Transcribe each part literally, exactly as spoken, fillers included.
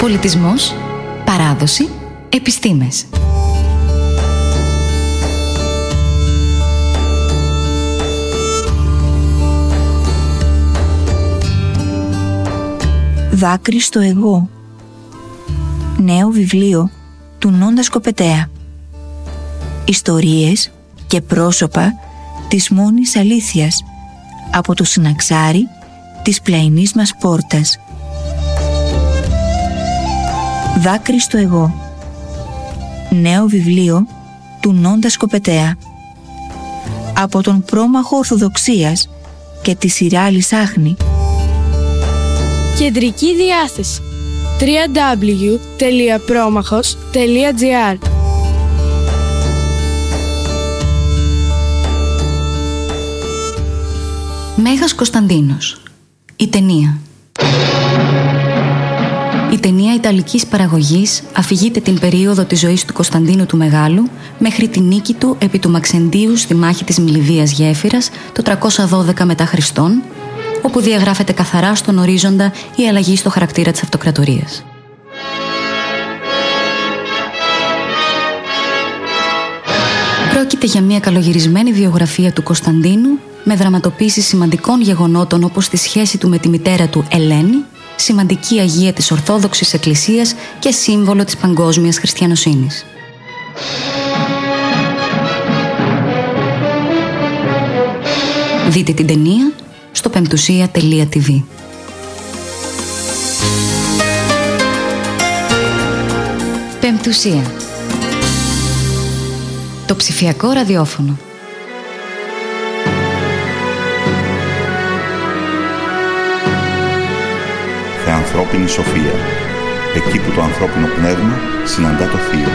Πολιτισμός, παράδοση, επιστήμες. Δάκρυ στο εγώ. Νέο βιβλίο του Νόντα Σκοπετέα. Ιστορίες και πρόσωπα της μόνης αλήθειας από το συναξάρι της πλαϊνής μας πόρτας. Δάκρυ στο εγώ. Νέο βιβλίο του Νόντα Σκοπετέα. Από τον πρόμαχο Ορθοδοξίας και τη Σιράλη Σάχνη. Κεντρική διάθεση double-u double-u double-u τελεία πρόμαχος τελεία τζι άρ. Μέγας Κωνσταντίνος. Η ταινία. Η ταινία ιταλικής παραγωγής αφηγείται την περίοδο της ζωής του Κωνσταντίνου του Μεγάλου μέχρι τη νίκη του επί του Μαξεντίου στη μάχη της Μιληδίας Γέφυρας το τριακόσια δώδεκα μετά Χριστόν, όπου διαγράφεται καθαρά στον ορίζοντα η αλλαγή στο χαρακτήρα της αυτοκρατορίας. Πρόκειται για μια καλογυρισμένη βιογραφία του Κωνσταντίνου με δραματοποίηση σημαντικών γεγονότων όπως τη σχέση του με τη μητέρα του Ελένη, σημαντική αγία της Ορθόδοξης Εκκλησίας και σύμβολο της παγκόσμιας χριστιανοσύνης. Δείτε την ταινία στο πεμπτουσία τελεία τι βι. Πεμπτουσία. Το ψηφιακό ραδιόφωνο. Θεανθρώπινη σοφία. Εκεί που το ανθρώπινο πνεύμα συναντά το θείο.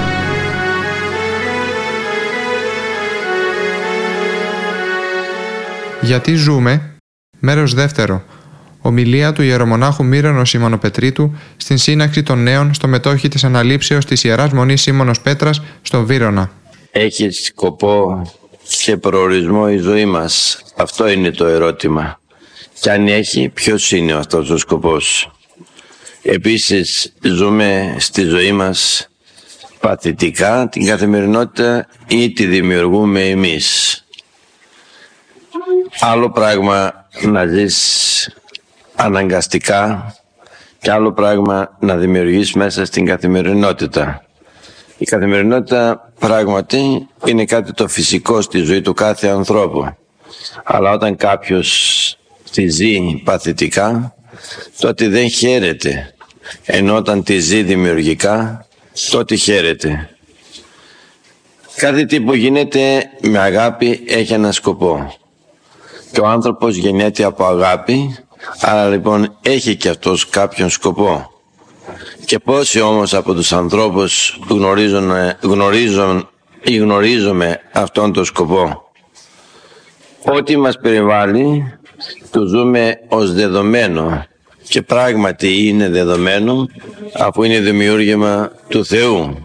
Γιατί ζούμε, μέρος δεύτερο. Ομιλία του ιερομονάχου Μύρονος Σιμωνοπετρίτου στην σύναξη των νέων στο μετόχι της αναλήψεως της Ιεράς Μονής Σίμωνος Πέτρας στο Βύρωνα. Έχει σκοπό και προορισμό η ζωή μας. Αυτό είναι το ερώτημα. Και αν έχει, ποιος είναι αυτός ο σκοπός? Επίσης, ζούμε στη ζωή μας παθητικά την καθημερινότητα ή τη δημιουργούμε εμείς? Άλλο πράγμα να ζεις αναγκαστικά και άλλο πράγμα να δημιουργείς μέσα στην καθημερινότητα. Η καθημερινότητα πράγματι είναι κάτι το φυσικό στη ζωή του κάθε ανθρώπου. Αλλά όταν κάποιος τη ζει παθητικά, τότε δεν χαίρεται. Ενώ όταν τη ζει δημιουργικά, τότε χαίρεται. Κάθε τι που γίνεται με αγάπη έχει ένα σκοπό. Και ο άνθρωπος γεννιέται από αγάπη, άρα λοιπόν έχει και αυτός κάποιον σκοπό. Και πόσοι όμως από τους ανθρώπους γνωρίζουν, γνωρίζουν ή γνωρίζουμε αυτόν τον σκοπό? Ό,τι μας περιβάλλει το ζούμε ως δεδομένο, και πράγματι είναι δεδομένο αφού είναι δημιούργημα του Θεού.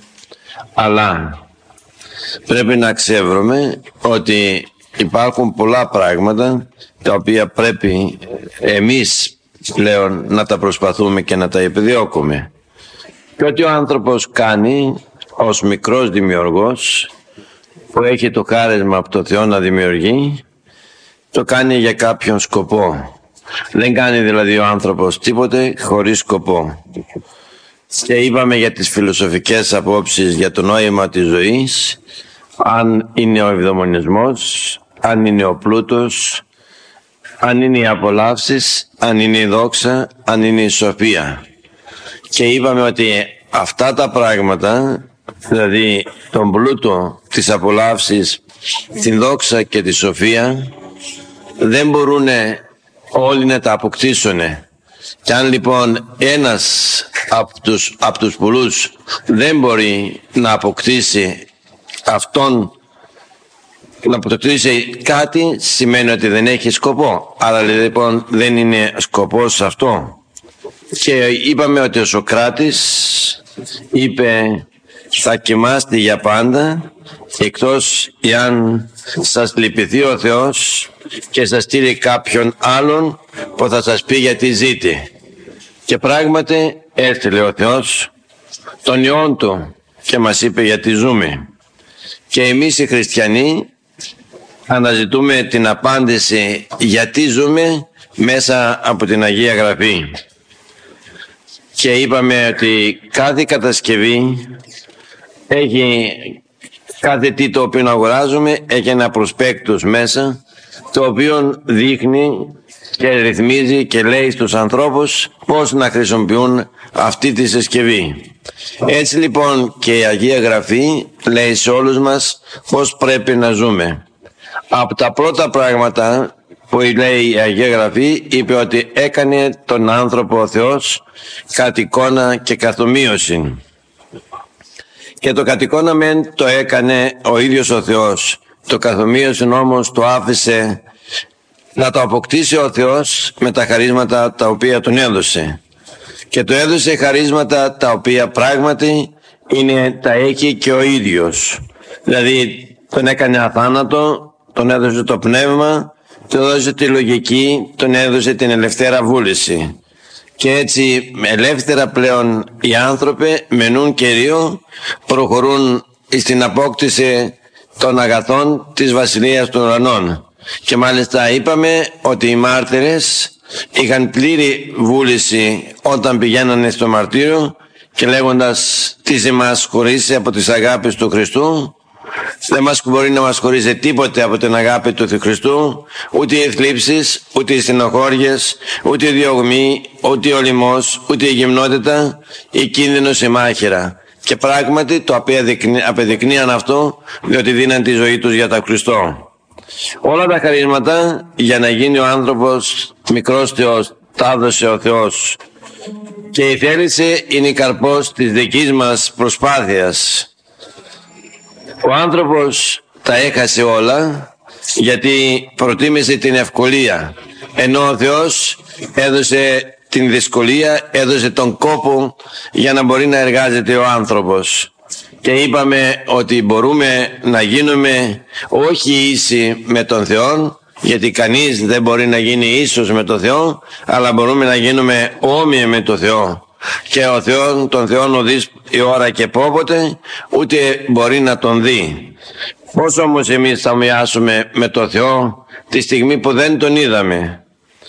Αλλά πρέπει να ξέρουμε ότι υπάρχουν πολλά πράγματα τα οποία πρέπει εμείς πλέον να τα προσπαθούμε και να τα επιδιώκουμε. Και ό,τι ο άνθρωπος κάνει ως μικρός δημιουργός που έχει το χάρισμα από το Θεό να δημιουργεί, το κάνει για κάποιον σκοπό. Δεν κάνει δηλαδή ο άνθρωπος τίποτε χωρίς σκοπό. Και είπαμε για τις φιλοσοφικές απόψεις για το νόημα της ζωής, αν είναι ο ευδαιμονισμός, αν είναι ο πλούτος, αν είναι οι απολαύσεις, αν είναι η δόξα, αν είναι η σοφία. Και είπαμε ότι αυτά τα πράγματα, δηλαδή τον πλούτο, τις απολαύσεις, την δόξα και τη σοφία, δεν μπορούν όλοι να τα αποκτήσουν. Και αν λοιπόν ένας από τους, από τους πολλούς δεν μπορεί να αποκτήσει αυτόν, να αποκτήσει κάτι, σημαίνει ότι δεν έχει σκοπό. Άρα λοιπόν δεν είναι σκοπός αυτό. Και είπαμε ότι ο Σωκράτης είπε θα κοιμάστε για πάντα, εκτός εάν σας λυπηθεί ο Θεός και σας στείλει κάποιον άλλον που θα σας πει γιατί ζείτε. Και πράγματι έστειλε ο Θεός τον Υιόν Του και μας είπε γιατί ζούμε. Και εμείς οι χριστιανοί αναζητούμε την απάντηση γιατί ζούμε μέσα από την Αγία Γραφή. Και είπαμε ότι κάθε κατασκευή έχει, κάθε τι το οποίο αγοράζουμε έχει ένα προσπέκτους μέσα, το οποίο δείχνει και ρυθμίζει και λέει στους ανθρώπους πώς να χρησιμοποιούν αυτή τη συσκευή. Έτσι λοιπόν και η Αγία Γραφή λέει σε όλους μας πώς πρέπει να ζούμε. Από τα πρώτα πράγματα που λέει η Αγία Γραφή, είπε ότι έκανε τον άνθρωπο ο Θεός κατ' εικόνα και καθομοίωση. Και το κατ' εικόνα μεν το έκανε ο ίδιος ο Θεός, το καθομοίωση όμως το άφησε να το αποκτήσει ο Θεός με τα χαρίσματα τα οποία τον έδωσε. Και το έδωσε χαρίσματα τα οποία πράγματι είναι, τα έχει και ο ίδιος. Δηλαδή τον έκανε αθάνατο, τον έδωσε το πνεύμα, τον έδωσε τη λογική, τον έδωσε την ελευθέρα βούληση. Και έτσι ελεύθερα πλέον οι άνθρωποι μενούν Κυρίω, προχωρούν στην απόκτηση των αγαθών της Βασιλείας των Ουρανών. Και μάλιστα είπαμε ότι οι μάρτυρες είχαν πλήρη βούληση όταν πηγαίνανε στο μαρτύριο και λέγοντας τι μας χωρίσει από τις αγάπες του Χριστού. Δεν μας μπορεί να μας χωρίσει τίποτε από την αγάπη του Χριστού, ούτε οι θλίψεις, ούτε οι στενοχώριες, ούτε η διωγμή, ούτε ο λιμός, ούτε η γυμνότητα, η κίνδυνος, η μάχαιρα. Και πράγματι το απεδεικνύαν αυτό, διότι δίναν τη ζωή τους για τον Χριστό. Όλα τα χαρίσματα για να γίνει ο άνθρωπος μικρός Θεός τα έδωσε ο Θεός. Και η θέληση είναι η καρπός της δικής μας προσπάθειας. Ο άνθρωπος τα έχασε όλα γιατί προτίμησε την ευκολία, ενώ ο Θεός έδωσε την δυσκολία, έδωσε τον κόπο για να μπορεί να εργάζεται ο άνθρωπος. Και είπαμε ότι μπορούμε να γίνουμε όχι ίσοι με τον Θεό, γιατί κανείς δεν μπορεί να γίνει ίσος με τον Θεό, αλλά μπορούμε να γίνουμε όμοιοι με τον Θεό. Και ο Θεός, τον Θεό ουδείς η ώρα και πόποτε, ούτε μπορεί να τον δει. Πώς όμως εμείς θα μοιάσουμε με τον Θεό τη στιγμή που δεν τον είδαμε?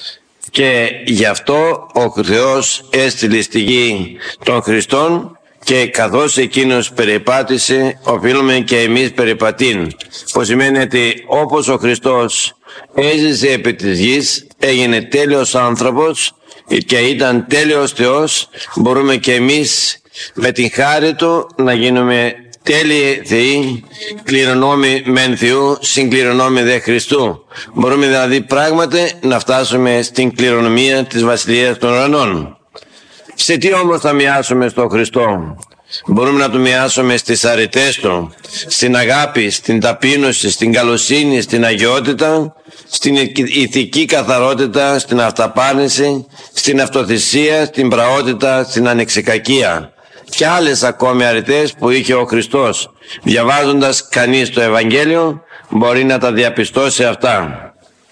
Και γι' αυτό ο Θεός έστειλε στη γη των Χριστών, και καθώς εκείνος περιπάτησε, οφείλουμε και εμείς περιπατήν. Που σημαίνει ότι όπως ο Χριστός έζησε επί της γης, έγινε τέλειος άνθρωπος και ήταν τέλειος Θεός, μπορούμε και εμείς με την χάρη Του να γίνουμε τέλειοι Θεοί, κληρονόμοι μεν Θεού, συγκληρονόμοι δε Χριστού. Μπορούμε δηλαδή πράγματι να φτάσουμε στην κληρονομία της Βασιλείας των Ουρανών. Σε τι όμως θα μοιάσουμε στον Χριστό? Μπορούμε να Του μοιάσουμε στις αρετές Του, στην αγάπη, στην ταπείνωση, στην καλοσύνη, στην αγιότητα, στην ηθική καθαρότητα, στην αυταπάρνηση, στην αυτοθυσία, στην πραότητα, στην ανεξικακία και άλλες ακόμη αρετές που είχε ο Χριστός. Διαβάζοντας κανείς το Ευαγγέλιο μπορεί να τα διαπιστώσει αυτά.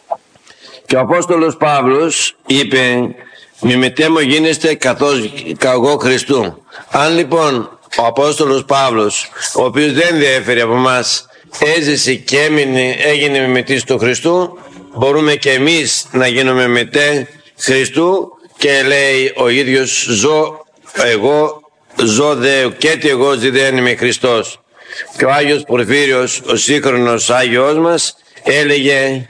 Και ο Απόστολος Παύλος είπε: μη μετέμω γίνεστε καθώς εγώ Χριστού. Αν λοιπόν ο Απόστολος Παύλος, ο οποίος δεν διέφερε από μας, έζησε και έμεινε, έγινε μιμητής του Χριστού, μπορούμε και εμείς να γίνουμε μητέ Χριστού. Και λέει ο ίδιος: ζω εγώ, ζω δε και τι εγώ ζει δεν είμαι Χριστός. Και ο Άγιος Πορφύριος, ο σύγχρονος Άγιος μας, έλεγε: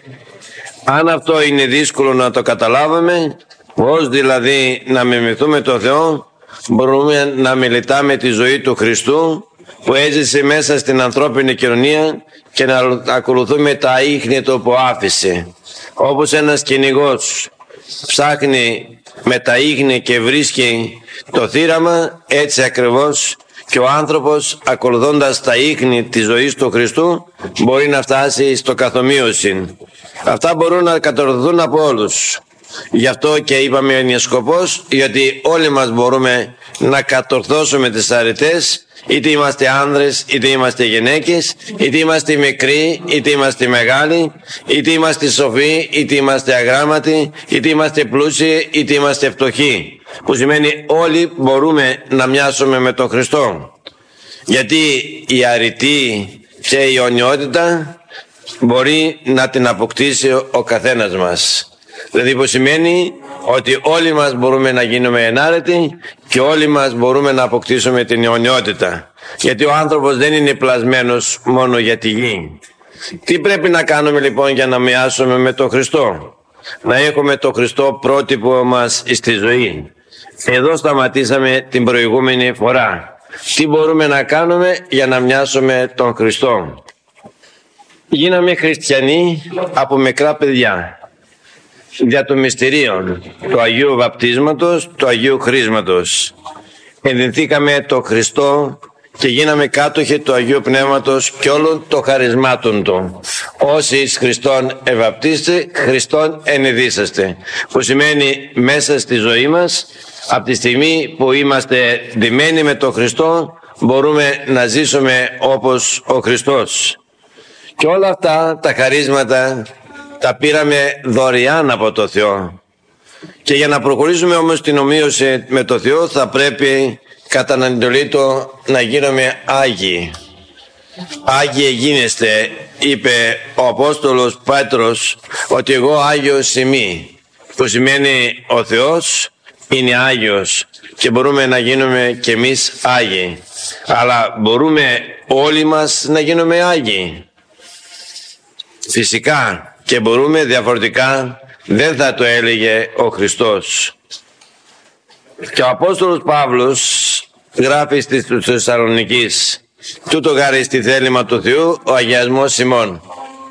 αν αυτό είναι δύσκολο να το καταλάβουμε, πώς δηλαδή να μιμηθούμε τον Θεό, μπορούμε να μελετάμε τη ζωή του Χριστού που έζησε μέσα στην ανθρώπινη κοινωνία και να ακολουθούμε τα ίχνη του που άφησε. Όπως ένας κυνηγός ψάχνει με τα ίχνη και βρίσκει το θύραμα, έτσι ακριβώς και ο άνθρωπος, ακολουθώντας τα ίχνη της ζωής του Χριστού, μπορεί να φτάσει στο καθομοίωση. Αυτά μπορούν να κατορθωθούν από όλους. Γι' αυτό και είπαμε είναι σκοπός, γιατί όλοι μας μπορούμε να κατορθώσουμε τις αρετές, είτε είμαστε άνδρες, είτε είμαστε γυναίκες, είτε είμαστε μικροί, είτε είμαστε μεγάλοι, είτε είμαστε σοφοί, είτε είμαστε αγράμματοι, είτε είμαστε πλούσιοι, είτε είμαστε φτωχοί. που σημαίνει όλοι μπορούμε να μοιάσουμε με τον Χριστό. Γιατί η αρετή και η αιωνιότητα μπορεί να την αποκτήσει ο καθένας μας. Δηλαδή που σημαίνει ότι όλοι μας μπορούμε να γίνουμε ενάρετοι και όλοι μας μπορούμε να αποκτήσουμε την αιωνιότητα. Γιατί ο άνθρωπος δεν είναι πλασμένος μόνο για τη γη. Τι πρέπει να κάνουμε λοιπόν για να μοιάσουμε με τον Χριστό? Να έχουμε τον Χριστό πρότυπο μας στη ζωή. Εδώ σταματήσαμε την προηγούμενη φορά. Τι μπορούμε να κάνουμε για να μοιάσουμε τον Χριστό? Γίναμε χριστιανοί από μικρά παιδιά. Για το μυστήριο του Αγίου Βαπτίσματος, του Αγίου Χρίσματος. Ενδυνθήκαμε το Χριστό και γίναμε κάτοχοι του Αγίου Πνεύματος και όλων των χαρισμάτων Του. Όσοι εις Χριστόν ευαπτίστε, Χριστόν ενεδίσαστε. Που σημαίνει μέσα στη ζωή μας, από τη στιγμή που είμαστε ντυμένοι με τον Χριστό, μπορούμε να ζήσουμε όπως ο Χριστός. Και όλα αυτά τα χαρίσματα τα πήραμε δωρεάν από το Θεό. Και για να προχωρήσουμε όμως την ομοίωση με το Θεό θα πρέπει κατά την εντολή Του να γίνουμε Άγιοι. Άγιοι γίνεστε, είπε ο Απόστολος Πέτρος, ότι εγώ Άγιος είμαι, που σημαίνει ο Θεός είναι Άγιος και μπορούμε να γίνουμε κι εμείς Άγιοι. Αλλά μπορούμε όλοι μας να γίνουμε Άγιοι? Φυσικά και μπορούμε, διαφορετικά δεν θα το έλεγε ο Χριστός. Και ο Απόστολος Παύλος γράφει στις Θεσσαλονικής, τούτο γάρι στη θέλημα του Θεού ο αγιασμός ημών.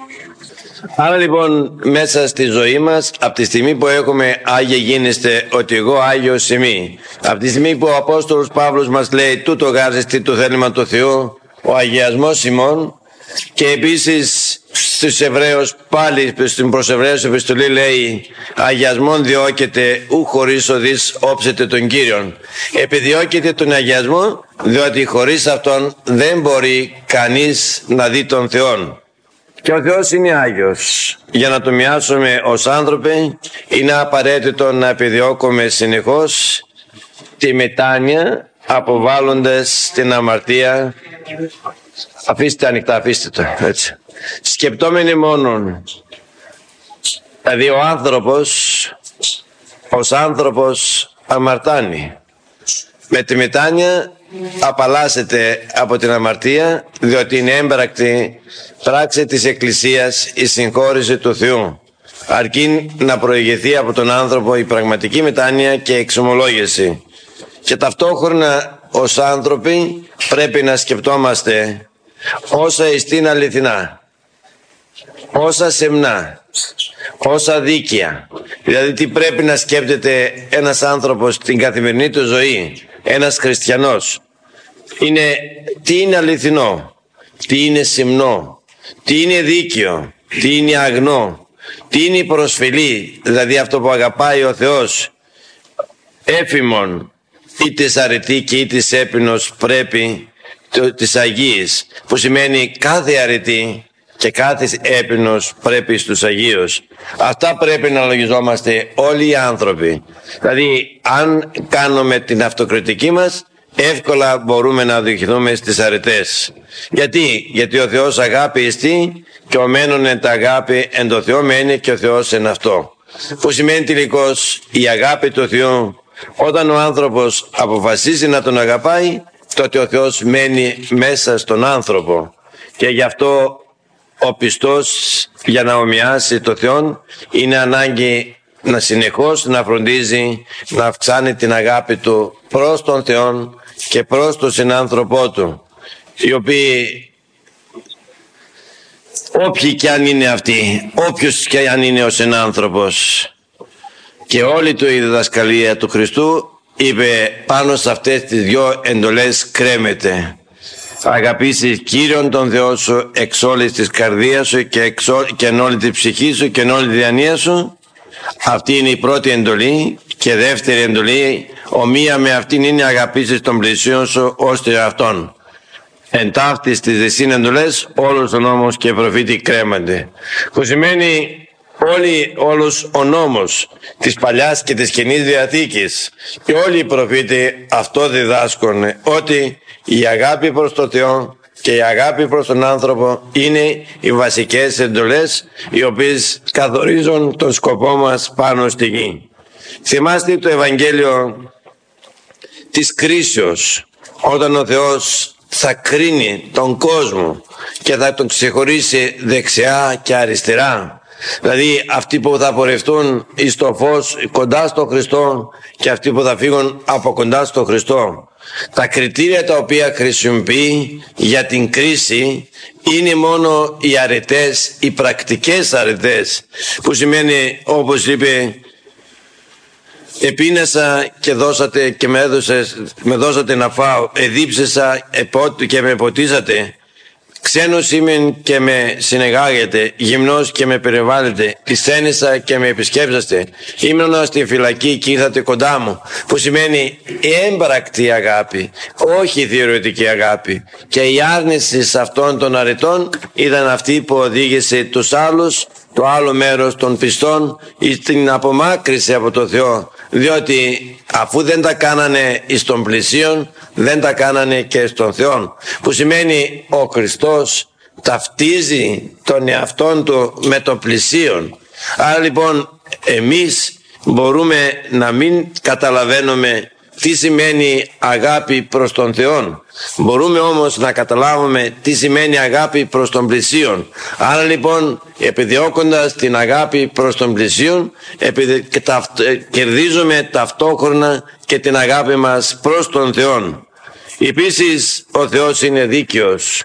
Άρα λοιπόν μέσα στη ζωή μας, από τη στιγμή που έχουμε Άγιοι γίνεστε, ότι εγώ Άγιος είμαι, από τη στιγμή που ο Απόστολος Παύλος μας λέει τούτο γάρι στη το θέλημα του Θεού ο αγιασμός ημών, και επίσης στους Εβραίους, πάλι στην προς Εβραίους επιστολή λέει αγιασμόν διώκεται ου χωρίς οδείς όψετε τον Κύριον. Επιδιώκεται τον αγιασμό διότι χωρίς αυτόν δεν μπορεί κανείς να δει τον Θεόν. Και ο Θεός είναι Άγιος. Για να το μοιάσουμε ως άνθρωποι είναι απαραίτητο να επιδιώκουμε συνεχώς τη μετάνοια, αποβάλλοντας την αμαρτία. Αφήστε ανοιχτά, αφήστε το έτσι. Σκεπτόμενοι μόνον, δηλαδή ο άνθρωπος ως άνθρωπος αμαρτάνει. Με τη μετάνοια απαλλάσσεται από την αμαρτία, διότι είναι έμπρακτη πράξη της Εκκλησίας η συγχώρηση του Θεού, αρκεί να προηγηθεί από τον άνθρωπο η πραγματική μετάνοια και εξομολόγηση. Και ταυτόχρονα ως άνθρωποι πρέπει να σκεπτόμαστε όσα εστίν αληθινά, όσα σεμνά, όσα δίκαια. Δηλαδή τι πρέπει να σκέπτεται ένας άνθρωπος στην καθημερινή του ζωή, ένας χριστιανός. Είναι τι είναι αληθινό, τι είναι σεμνό, τι είναι δίκαιο, τι είναι αγνό, τι είναι προσφυλή, δηλαδή αυτό που αγαπάει ο Θεός. Έφημον ή της αρετή και ή της έπινος πρέπει της Αγίας, που σημαίνει κάθε αρετή και κάθε έπινος πρέπει στους Αγίους. Αυτά πρέπει να λογιζόμαστε όλοι οι άνθρωποι. Δηλαδή αν κάνουμε την αυτοκριτική μας, εύκολα μπορούμε να οδηγηθούμε στις αρετές. Γιατί, γιατί ο Θεός αγάπη εστί και ο μένον εν τα αγάπη εν το Θεό μένει και ο Θεός εν αυτό. Που σημαίνει τελικώς η αγάπη του Θεού, όταν ο άνθρωπος αποφασίζει να τον αγαπάει, τότε ο Θεός μένει μέσα στον άνθρωπο. Και γι' αυτό ο πιστός για να ομοιάσει το Θεό είναι ανάγκη να συνεχώς να φροντίζει να αυξάνει την αγάπη του προς τον Θεό και προς τον συνάνθρωπό του, οι οποίοι όποιοι κι αν είναι αυτοί, όποιος κι αν είναι ο συνάνθρωπος, και όλη του η διδασκαλία του Χριστού είπε πάνω σε αυτές τις δυο εντολές κρέμεται. Αγαπήσεις Κύριον τον Θεό σου εξ όλης της καρδίας σου και, εξ ό, και εν όλη τη ψυχή σου και εν όλη τη διανία σου. Αυτή είναι η πρώτη εντολή. Και δεύτερη εντολή ομοία με αυτήν είναι αγαπήσεις τον πλησίον σου ως τον εαυτόν. Εν ταύτης τις δεσίν εντολές όλος ο νόμος και προφήτη κρέμονται. Που σημαίνει Όλοι, όλος ο νόμος της Παλιάς και της Καινής Διαθήκης και όλοι οι προφήτες αυτό διδάσκουν, ότι η αγάπη προς τον Θεό και η αγάπη προς τον άνθρωπο είναι οι βασικές εντολές οι οποίες καθορίζουν τον σκοπό μας πάνω στη γη. Θυμάστε το Ευαγγέλιο της κρίσεως, όταν ο Θεός θα κρίνει τον κόσμο και θα τον ξεχωρίσει δεξιά και αριστερά. Δηλαδή αυτοί που θα πορευτούν εις το φως κοντά στο Χριστό και αυτοί που θα φύγουν από κοντά στο Χριστό. Τα κριτήρια τα οποία χρησιμοποιεί για την κρίση είναι μόνο οι αρετές, οι πρακτικές αρετές, που σημαίνει, όπως είπε, επίνασα και δώσατε και με, έδωσες, με δώσατε να φάω, εδίψασα και με ποτίσατε, ξένος είμαι και με συνεγάγετε, γυμνός και με περιβάλλετε, ασθένησα και με επισκέψαστε, ήμουν στη φυλακή και ήρθατε κοντά μου, που σημαίνει έμπρακτη αγάπη, όχι θεωρητική αγάπη. Και η άρνηση σε αυτών των αρετών ήταν αυτή που οδήγησε τους άλλους, το άλλο μέρος των πιστών, στην απομάκρυση από το Θεό, διότι αφού δεν τα κάνανε εις των πλησίων, δεν τα κάνανε και στον Θεό, που σημαίνει ο Χριστός ταυτίζει τον εαυτόν του με το πλησίον. Άρα λοιπόν εμείς μπορούμε να μην καταλαβαίνουμε τι σημαίνει αγάπη προς τον Θεό, μπορούμε όμως να καταλάβουμε τι σημαίνει αγάπη προς τον πλησίον. Άρα λοιπόν, επιδιώκοντας την αγάπη προς τον πλησίον, επιδι... ταυτ... κερδίζουμε ταυτόχρονα και την αγάπη μας προς τον Θεό. Επίσης ο Θεός είναι δίκαιος,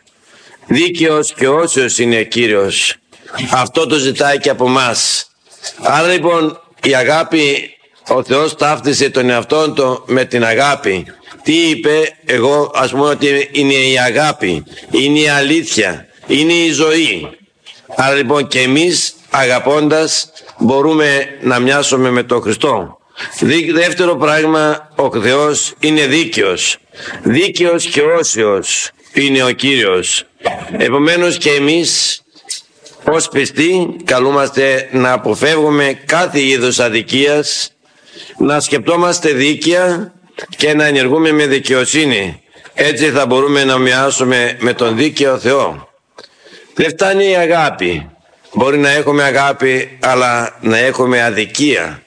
δίκαιος και όσιος είναι Κύριος. Αυτό το ζητάει και από μας. Άρα λοιπόν η αγάπη, ο Θεός ταύτισε τον εαυτόν του με την αγάπη. Τι είπε? Εγώ ας πούμε ότι είναι η αγάπη, είναι η αλήθεια, είναι η ζωή. Άρα λοιπόν και εμείς αγαπώντας μπορούμε να μοιάσουμε με τον Χριστό. Δεύτερο πράγμα, ο Θεός είναι δίκαιος. Δίκαιος και όσιος είναι ο Κύριος. Επομένως και εμείς ως πιστοί καλούμαστε να αποφεύγουμε κάθε είδους αδικίας, να σκεπτόμαστε δίκαια και να ενεργούμε με δικαιοσύνη. Έτσι θα μπορούμε να μοιάσουμε με τον δίκαιο Θεό. Δεν φτάνει η αγάπη. Μπορεί να έχουμε αγάπη αλλά να έχουμε αδικία.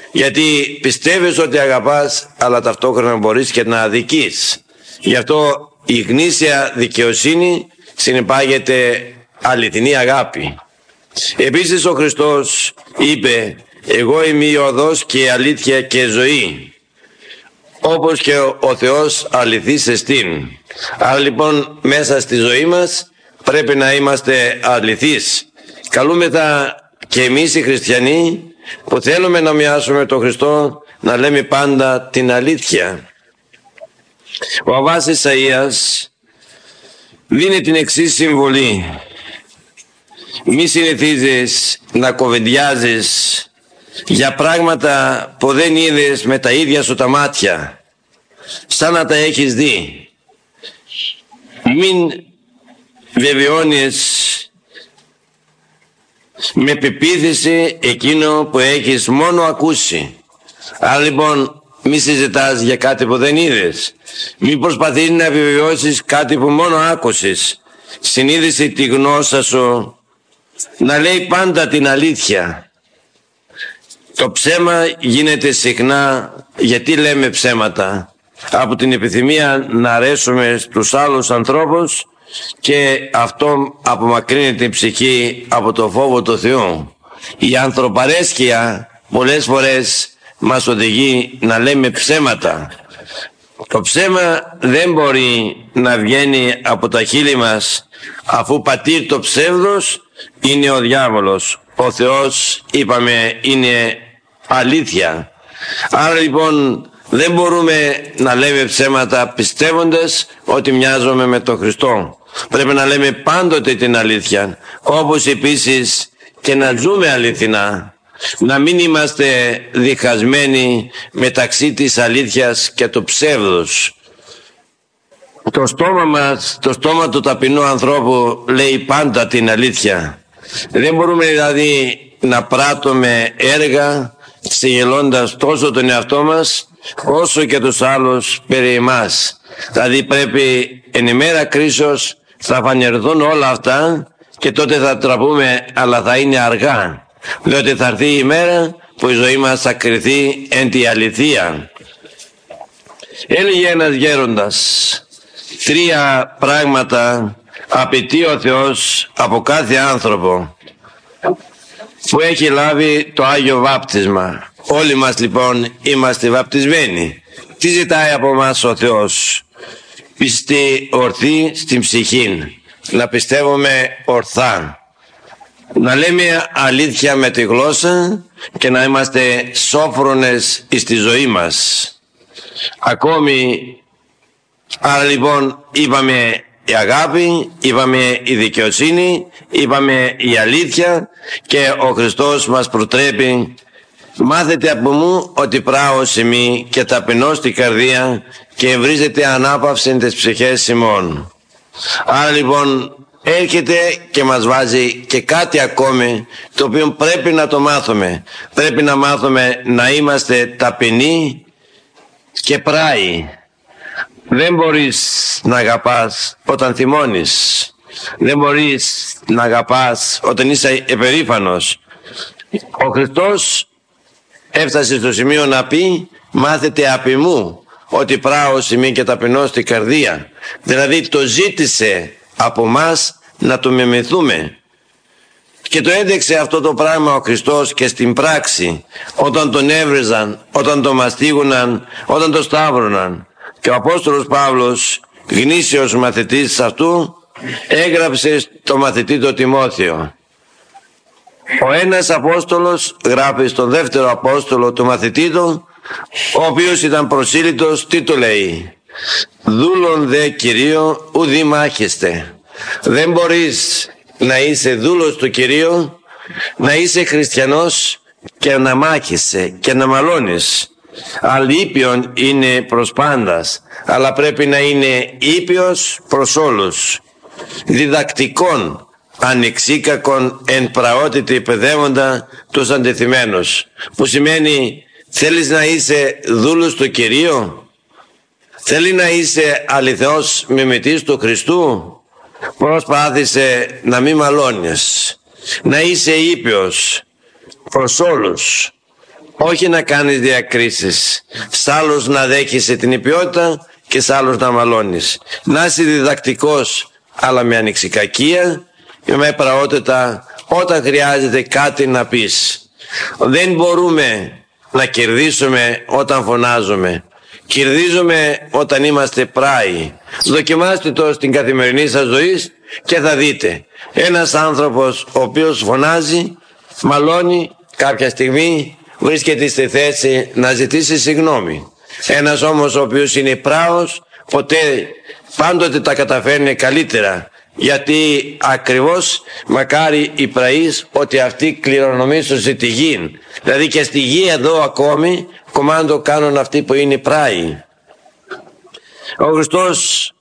Γιατί πιστεύεις ότι αγαπάς αλλά ταυτόχρονα μπορείς και να αδικείς. Γι' αυτό η γνήσια δικαιοσύνη συνεπάγεται αληθινή αγάπη. Επίσης ο Χριστός είπε, εγώ είμαι η οδός και η αλήθεια και η ζωή, όπως και ο Θεός αληθής εστίν. Άρα λοιπόν μέσα στη ζωή μας πρέπει να είμαστε αληθείς. Καλούμεθα και εμείς οι χριστιανοί που θέλουμε να μοιάσουμε τον Χριστό να λέμε πάντα την αλήθεια. Ο Αββάς Ισαΐας δίνει την εξής συμβολή: μη συνηθίζεις να κοβεντιάζεις για πράγματα που δεν είδες με τα ίδια σου τα μάτια, σαν να τα έχεις δει. Μην βεβαιώνεις με πεποίθηση εκείνο που έχεις μόνο ακούσει. Άρα λοιπόν μη συζητάς για κάτι που δεν είδες. Μην προσπαθείς να επιβεβαιώσεις κάτι που μόνο άκουσες. Συνείδησε τη γνώσα σου να λέει πάντα την αλήθεια. Το ψέμα γίνεται συχνά. Γιατί λέμε ψέματα? Από την επιθυμία να αρέσουμε στους άλλους ανθρώπους, και αυτό απομακρύνει την ψυχή από το φόβο του Θεού. Η ανθρωπαρέσκεια πολλές φορές μας οδηγεί να λέμε ψέματα. Το ψέμα δεν μπορεί να βγαίνει από τα χείλη μας, αφού πατήρ το ψεύδος είναι ο διάβολος. Ο Θεός, είπαμε, είναι αλήθεια. Άρα λοιπόν δεν μπορούμε να λέμε ψέματα πιστεύοντας ότι μοιάζουμε με τον Χριστό. Πρέπει να λέμε πάντοτε την αλήθεια, όπως επίσης και να ζούμε αληθινά. Να μην είμαστε διχασμένοι μεταξύ της αλήθειας και του ψεύδους. Το στόμα μας, το στόμα του ταπεινού ανθρώπου λέει πάντα την αλήθεια. Δεν μπορούμε δηλαδή να πράττουμε έργα συγγελώντας τόσο τον εαυτό μας όσο και τους άλλους περί εμάς. Δηλαδή πρέπει εν ημέρα κρίσεως θα φανερθούν όλα αυτά και τότε θα τραπούμε, αλλά θα είναι αργά, διότι θα έρθει η ημέρα που η ζωή μας θα κριθεί εν τη αληθεία. Έλεγε ένας γέροντας, τρία πράγματα απαιτεί ο Θεός από κάθε άνθρωπο που έχει λάβει το Άγιο Βάπτισμα. Όλοι μας λοιπόν είμαστε βαπτισμένοι. Τι ζητάει από μας ο Θεός? Πιστή ορθή στην ψυχή, να πιστεύουμε ορθά, να λέμε αλήθεια με τη γλώσσα και να είμαστε σόφρονες στη ζωή μας. Ακόμη, άρα λοιπόν είπαμε η αγάπη, είπαμε η δικαιοσύνη, είπαμε η αλήθεια και ο Χριστός μας προτρέπει: μάθετε από μου ότι πράω ημί και ταπεινώ στην καρδία και ευρίζετε ανάπαυση τις ψυχές ημών. Άρα λοιπόν έρχεται και μας βάζει και κάτι ακόμη το οποίο πρέπει να το μάθουμε. Πρέπει να μάθουμε να είμαστε ταπεινοί και πράοι. Δεν μπορείς να αγαπάς όταν θυμώνεις. Δεν μπορείς να αγαπάς όταν είσαι επερήφανος. Ο Χριστός έφτασε στο σημείο να πει: μάθετε απ' μου ότι πράω ημί και ταπεινώ στην καρδία. Δηλαδή το ζήτησε από μας να το μιμηθούμε. Και το έδειξε αυτό το πράγμα ο Χριστός και στην πράξη, όταν τον έβριζαν, όταν τον μαστίγουναν, όταν τον σταύρωναν. Και ο Απόστολος Παύλος, γνήσιος μαθητής αυτού, έγραψε στο μαθητή το Τιμόθεο. Ο ένας Απόστολος γράφει στον δεύτερο Απόστολο του μαθητή του, ο οποίος ήταν προσήλυτος, τι του λέει? Δούλον δε Κυρίω ουδή μάχεστε. Δεν μπορείς να είσαι δούλος του Κυρίου, να είσαι χριστιανός και να μάχεσαι και να μαλώνεις. Αλήπιον είναι προς πάντας, αλλά πρέπει να είναι ήπιος προς όλους, διδακτικόν, ανεξίκακον εν πραότητη παιδεύοντα τους αντιθυμένους. Που σημαίνει, θέλεις να είσαι δούλος του Κυρίου, θέλει να είσαι αληθινός μιμητής του Χριστού, προσπάθησε να μην μαλώνεις, να είσαι ήπιος προς όλους, όχι να κάνεις διακρίσεις, σ' άλλους να δέχεσαι την υπιότητα και σ' άλλους να μαλώνεις. Να είσαι διδακτικός, αλλά με ανεξικακία και με πραότητα όταν χρειάζεται κάτι να πεις. Δεν μπορούμε να κερδίσουμε όταν φωνάζουμε. Κερδίζουμε όταν είμαστε πράοι. Δοκιμάστε το στην καθημερινή σας ζωή και θα δείτε. Ένας άνθρωπος ο οποίος φωνάζει, μαλώνει, κάποια στιγμή βρίσκεται στη θέση να ζητήσει συγγνώμη. Ένας όμως ο οποίος είναι πράος, ποτέ, πάντοτε τα καταφέρνει καλύτερα. Γιατί ακριβώς μακάρι οι πραείς ότι αυτοί κληρονομήσουν τη γη. Δηλαδή και στη γη εδώ ακόμη κομμάντο κάνουν αυτοί που είναι πράοι. Ο Χριστός,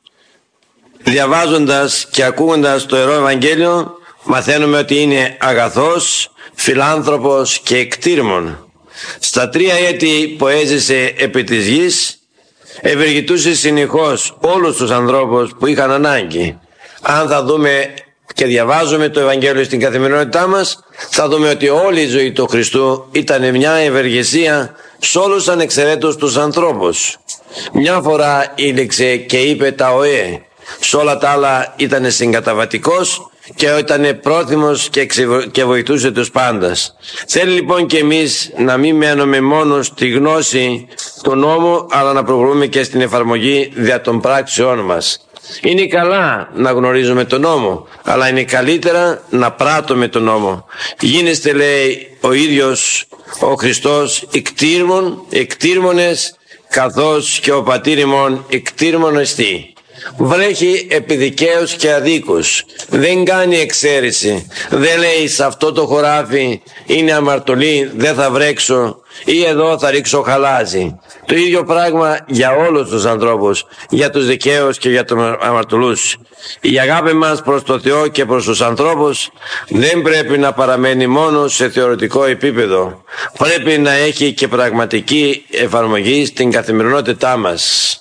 διαβάζοντας και ακούγοντας το Ιερό Ευαγγέλιο, μαθαίνουμε ότι είναι αγαθός, φιλάνθρωπος και εκτήρμων. Στα τρία έτη που έζησε επί της γης, ευεργετούσε συνεχώς όλους τους ανθρώπους που είχαν ανάγκη. Αν θα δούμε και διαβάζουμε το Ευαγγέλιο στην καθημερινότητά μας, θα δούμε ότι όλη η ζωή του Χριστού ήταν μια ευεργεσία σε όλους ανεξαιρέτως τους ανθρώπους. Μια φορά ήλιξε και είπε τα ΟΕ, σε όλα τα άλλα ήταν συγκαταβατικός και ήταν πρόθυμος και, και βοηθούσε τους πάντας. Θέλει λοιπόν και εμείς να μην μένουμε μόνο στη γνώση του νόμου, αλλά να προχωρούμε και στην εφαρμογή δια των πράξεών μας. Είναι καλά να γνωρίζουμε τον νόμο, αλλά είναι καλύτερα να πράττουμε τον νόμο. Γίνεστε, λέει ο ίδιος ο Χριστός, εκτήρμον, εκτήρμονες, καθώς και ο πατήρ ημών εκτήρμον εστί. Βρέχει επί δικαίους και αδίκους, δεν κάνει εξαίρεση. Δεν λέει σε αυτό το χωράφι είναι αμαρτωλή, δεν θα βρέξω, ή εδώ θα ρίξω χαλάζι. Το ίδιο πράγμα για όλους τους ανθρώπους, για τους δικαίους και για τους αμαρτωλούς. Η αγάπη μας προς το Θεό και προς τους ανθρώπους δεν πρέπει να παραμένει μόνο σε θεωρητικό επίπεδο. Πρέπει να έχει και πραγματική εφαρμογή στην καθημερινότητά μας.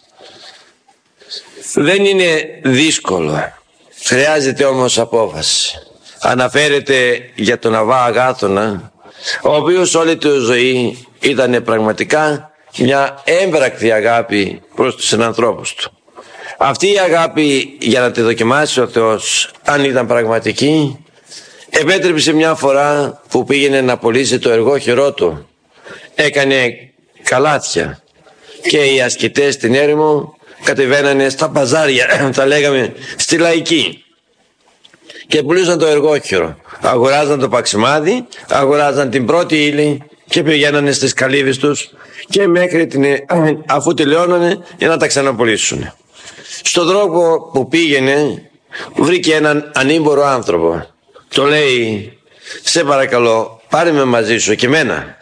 Δεν είναι δύσκολο, χρειάζεται όμως απόφαση. Αναφέρεται για τον Αββά Αγάθωνα, ο οποίος όλη του ζωή ήταν πραγματικά μια έμπρακτη αγάπη προς τους συνανθρώπους του. Αυτή η αγάπη, για να τη δοκιμάσει ο Θεός αν ήταν πραγματική, επέτρεψε μια φορά που πήγαινε να πωλήσει το εργόχειρό του. Έκανε καλάθια και οι ασκητές στην έρημο κατεβαίνανε στα παζάρια, τα λέγαμε στη λαϊκή, και πουλούσαν το εργόχειρο. Αγοράζαν το παξιμάδι, αγοράζαν την πρώτη ύλη και πηγαίνανε στις καλύβες τους και μέχρι την, αφού τελειώνανε, για να τα ξαναπουλήσουν. Στον δρόμο που πήγαινε βρήκε έναν ανήμπορο άνθρωπο. Το λέει, σε παρακαλώ πάρε με μαζί σου και μένα.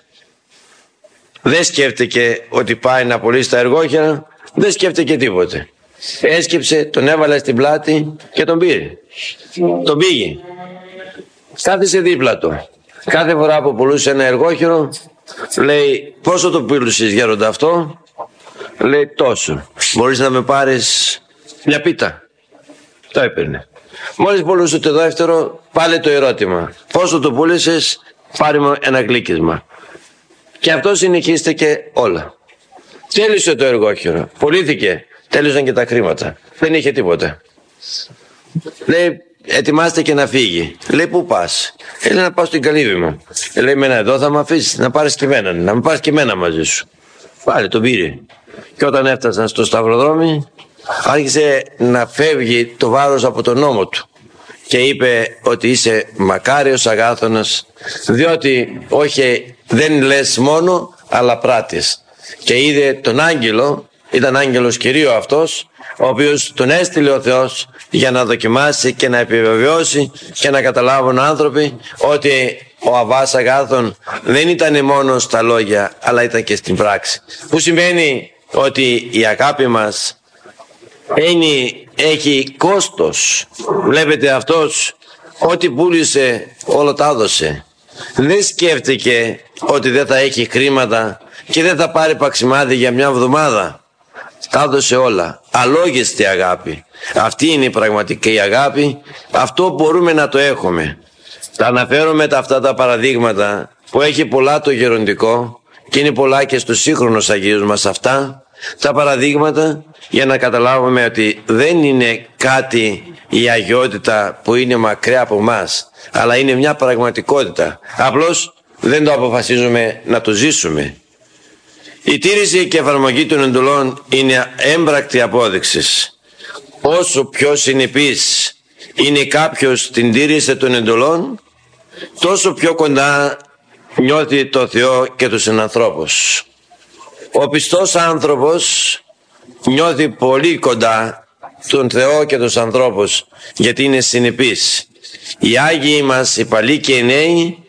Δεν σκέφτηκε ότι πάει να πουλήσει τα εργόχειρα, δεν σκέφτηκε τίποτε. Έσκυψε, τον έβαλε στην πλάτη και τον πήρε. Τον πήγε. Κάθισε δίπλα του. Κάθε φορά που πουλούσε ένα εργόχειρο, λέει, πόσο το πούλησες γέροντα αυτό? Λέει, τόσο. Μπορείς να με πάρεις μια πίτα? Το έπαιρνε. Μόλις πουλούσε το δεύτερο, πάλι το ερώτημα, πόσο το πούλησες? Πάρε μου ένα γλύκισμα. Και αυτό συνεχίστηκε όλα. Τέλειωσε το εργόχειρο, πουλήθηκε, τέλειωσαν και τα χρήματα. Δεν είχε τίποτα. Λέει, ετοιμάστε και να φύγει. Λέει, πού πας? Λέει, να πάω στην καλύβη μου. Λέει, μένα εδώ θα με αφήσεις να πάρεις και εμένα, να με πάρεις και εμένα μαζί σου. Πάλι τον πήρε. Και όταν έφτασαν στο σταυροδρόμι, άρχισε να φεύγει το βάρος από τον ώμο του και είπε ότι είσαι μακάριος Αγάθωνας, διότι όχι, δεν λες μόνο, αλλά πράττεις. Και είδε τον άγγελο, ήταν άγγελος Κυρίου αυτός, ο οποίος τον έστειλε ο Θεός για να δοκιμάσει και να επιβεβαιώσει και να καταλάβουν άνθρωποι ότι ο Αββάς Αγάθων δεν ήταν μόνο στα λόγια, αλλά ήταν και στην πράξη. Που σημαίνει ότι η αγάπη μας είναι, έχει κόστος. Βλέπετε, αυτός ό,τι πούλησε όλο τα έδωσε. Δεν σκέφτηκε ότι δεν θα έχει χρήματα και δεν θα πάρει παξιμάδι για μια εβδομάδα. Τα έδωσε όλα. Αλόγιστη αγάπη. Αυτή είναι η πραγματική αγάπη. Αυτό μπορούμε να το έχουμε. Θα αναφέρομαι τα αυτά τα παραδείγματα που έχει πολλά το γεροντικό και είναι πολλά και στους σύγχρονους Αγίους μας αυτά τα παραδείγματα, για να καταλάβουμε ότι δεν είναι κάτι η αγιότητα που είναι μακριά από μας, αλλά είναι μια πραγματικότητα. Απλώς δεν το αποφασίζουμε να το ζήσουμε. Η τήρηση και εφαρμογή των εντολών είναι έμπρακτη απόδειξη. Όσο πιο συνεπής είναι κάποιος στην τήρηση των εντολών, τόσο πιο κοντά νιώθει το Θεό και τους συνανθρώπους. Ο πιστός άνθρωπος νιώθει πολύ κοντά τον Θεό και τους ανθρώπους, γιατί είναι συνεπής. Οι Άγιοι μας, οι παλιοί και οι νέοι,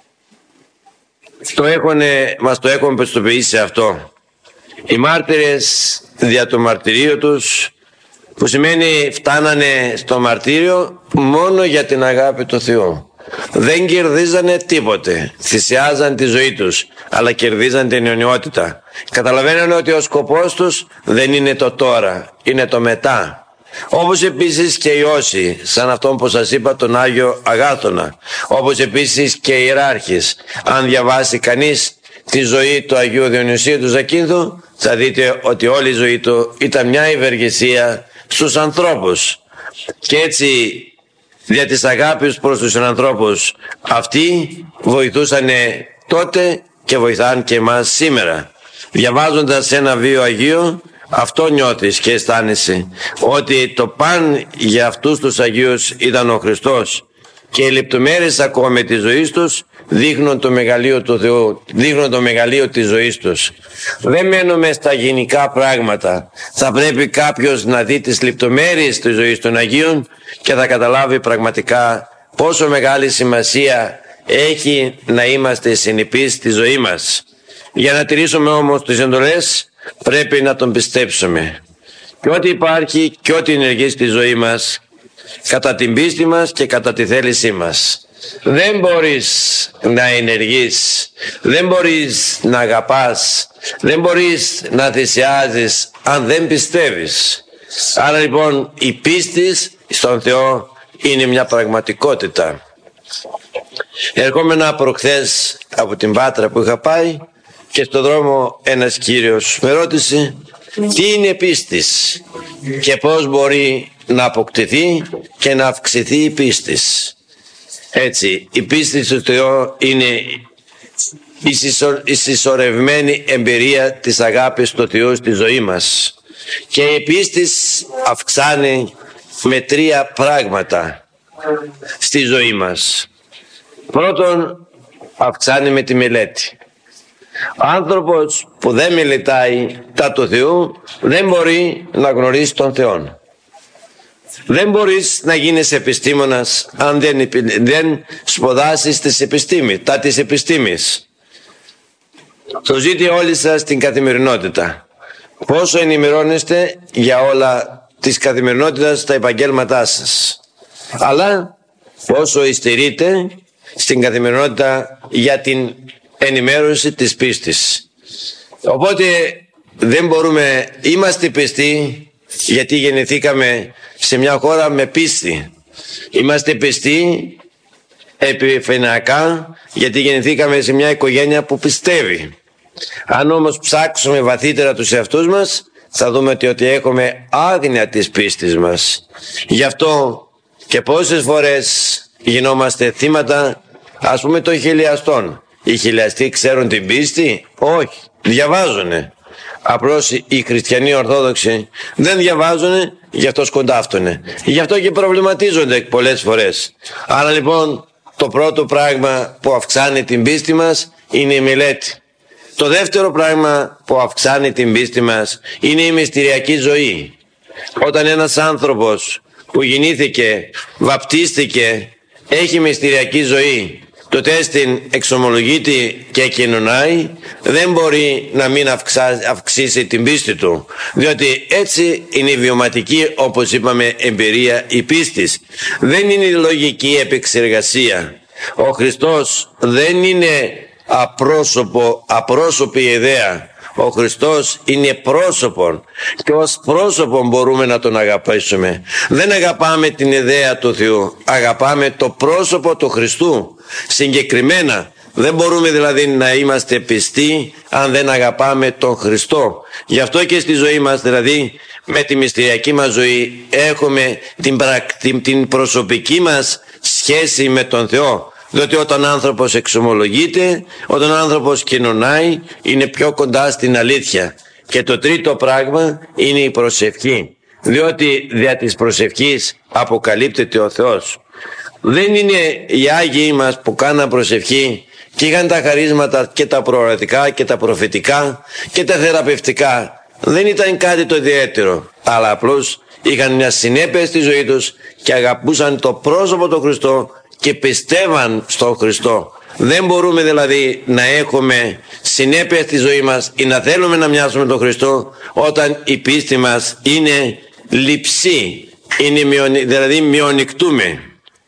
το έχουνε, μας το έχουν πιστοποιήσει αυτό. Οι μάρτυρες δια το μαρτυρίο τους, που σημαίνει φτάνανε στο μαρτύριο μόνο για την αγάπη του Θεού. Δεν κερδίζανε τίποτε, θυσιάζαν τη ζωή τους, αλλά κερδίζαν την αιωνιότητα. Καταλαβαίνανε ότι ο σκοπός τους δεν είναι το τώρα, είναι το μετά. Όπως επίσης και οι όσοι, σαν αυτόν που σας είπα, τον Άγιο Αγάθωνα, όπως επίσης και οι ιεράρχες. Αν διαβάσει κανείς τη ζωή του Αγίου Διονυσίου του Ζακύνθου, θα δείτε ότι όλη η ζωή του ήταν μια ευεργεσία στους ανθρώπους. Και έτσι, δια της αγάπης προς τους ανθρώπους, αυτοί βοηθούσαν τότε και βοηθάνε και εμάς σήμερα. Διαβάζοντας ένα βίο Αγίου, αυτό νιώθεις και αισθάνεσαι, ότι το παν για αυτούς τους Αγίους ήταν ο Χριστός, και οι λεπτομέρειες ακόμη της ζωής τους δείχνουν το μεγαλείο του Θεού, δείχνουν το μεγαλείο της ζωής τους. Δεν μένουμε στα γενικά πράγματα. Θα πρέπει κάποιος να δει τις λεπτομέρειες της ζωής των Αγίων και θα καταλάβει πραγματικά πόσο μεγάλη σημασία έχει να είμαστε συνεπείς στη ζωή μας. Για να τηρήσουμε όμως τις εντολές, πρέπει να τον πιστέψουμε. Και ό,τι υπάρχει και ό,τι ενεργεί στη ζωή μας, κατά την πίστη μας και κατά τη θέλησή μας. Δεν μπορείς να ενεργείς, δεν μπορείς να αγαπάς, δεν μπορείς να θυσιάζεις αν δεν πιστεύεις. Άρα λοιπόν η πίστη στον Θεό είναι μια πραγματικότητα. Ερχόμενα προχθές από την Πάτρα που είχα πάει και στον δρόμο ένας κύριος με ρώτησε τι είναι πίστης και πώς μπορεί να αποκτηθεί και να αυξηθεί η πίστης. Έτσι, η πίστη στο Θεό είναι η συσσωρευμένη εμπειρία της αγάπης του Θεού στη ζωή μας. Και η πίστη αυξάνει με τρία πράγματα στη ζωή μας. Πρώτον, αυξάνει με τη μελέτη. Ο άνθρωπος που δεν μελετάει τα του Θεού δεν μπορεί να γνωρίσει τον Θεό. Δεν μπορείς να γίνεις επιστήμονας αν δεν, δεν σπουδάσεις τις επιστήμη, τα της επιστήμης. Το ζείτε όλοι σας στην καθημερινότητα. Πόσο ενημερώνεστε για όλα της καθημερινότητας τα επαγγέλματά σας. Αλλά πόσο υστερείτε στην καθημερινότητα για την ενημέρωση της πίστης. Οπότε δεν μπορούμε, είμαστε πιστοί γιατί γεννηθήκαμε σε μια χώρα με πίστη. Είμαστε πιστοί επιφανειακά γιατί γεννηθήκαμε σε μια οικογένεια που πιστεύει. Αν όμως ψάξουμε βαθύτερα τους εαυτούς μας, θα δούμε ότι, ότι έχουμε άγνοια της πίστης μας. Γι' αυτό και πόσες φορές γινόμαστε θύματα, ας πούμε, των χιλιαστών. Οι χιλιαστοί ξέρουν την πίστη? Όχι, διαβάζουνε. Απλώς οι χριστιανοί ορθόδοξοι δεν διαβάζουνε, γι' αυτό σκοντάφτουνε. Γι' αυτό και προβληματίζονται πολλές φορές. Άρα λοιπόν το πρώτο πράγμα που αυξάνει την πίστη μας είναι η μελέτη. Το δεύτερο πράγμα που αυξάνει την πίστη μας είναι η μυστηριακή ζωή. Όταν ένας άνθρωπος που γεννήθηκε, βαπτίστηκε, έχει μυστηριακή ζωή, τότε στην εξομολογείται και κοινωνάει, δεν μπορεί να μην αυξά, αυξήσει την πίστη του, διότι έτσι είναι η βιωματική, όπως είπαμε, εμπειρία η πίστης. Δεν είναι η λογική επεξεργασία. Ο Χριστός δεν είναι απρόσωπο, απρόσωπη ιδέα. Ο Χριστός είναι πρόσωπον και ως πρόσωπον μπορούμε να τον αγαπήσουμε. Δεν αγαπάμε την ιδέα του Θεού, αγαπάμε το πρόσωπο του Χριστού. Συγκεκριμένα δεν μπορούμε δηλαδή να είμαστε πιστοί αν δεν αγαπάμε τον Χριστό. Γι' αυτό και στη ζωή μας, δηλαδή με τη μυστηριακή μας ζωή, έχουμε την, την, την προσωπική μας σχέση με τον Θεό. Διότι όταν ο άνθρωπος εξομολογείται, όταν ο άνθρωπος κοινωνάει, είναι πιο κοντά στην αλήθεια. Και το τρίτο πράγμα είναι η προσευχή. Διότι δια της προσευχής αποκαλύπτεται ο Θεός. Δεν είναι οι Άγιοι μας που κάναν προσευχή και είχαν τα χαρίσματα και τα προορατικά και τα προφητικά και τα θεραπευτικά. Δεν ήταν κάτι το ιδιαίτερο, αλλά απλώς είχαν μια συνέπεια στη ζωή τους και αγαπούσαν το πρόσωπο του Χριστό και πιστεύαν στον Χριστό. Δεν μπορούμε δηλαδή να έχουμε συνέπεια στη ζωή μας ή να θέλουμε να μοιάσουμε τον Χριστό όταν η πίστη μας είναι λειψή, είναι μειονι, δηλαδή μειονικτούμε.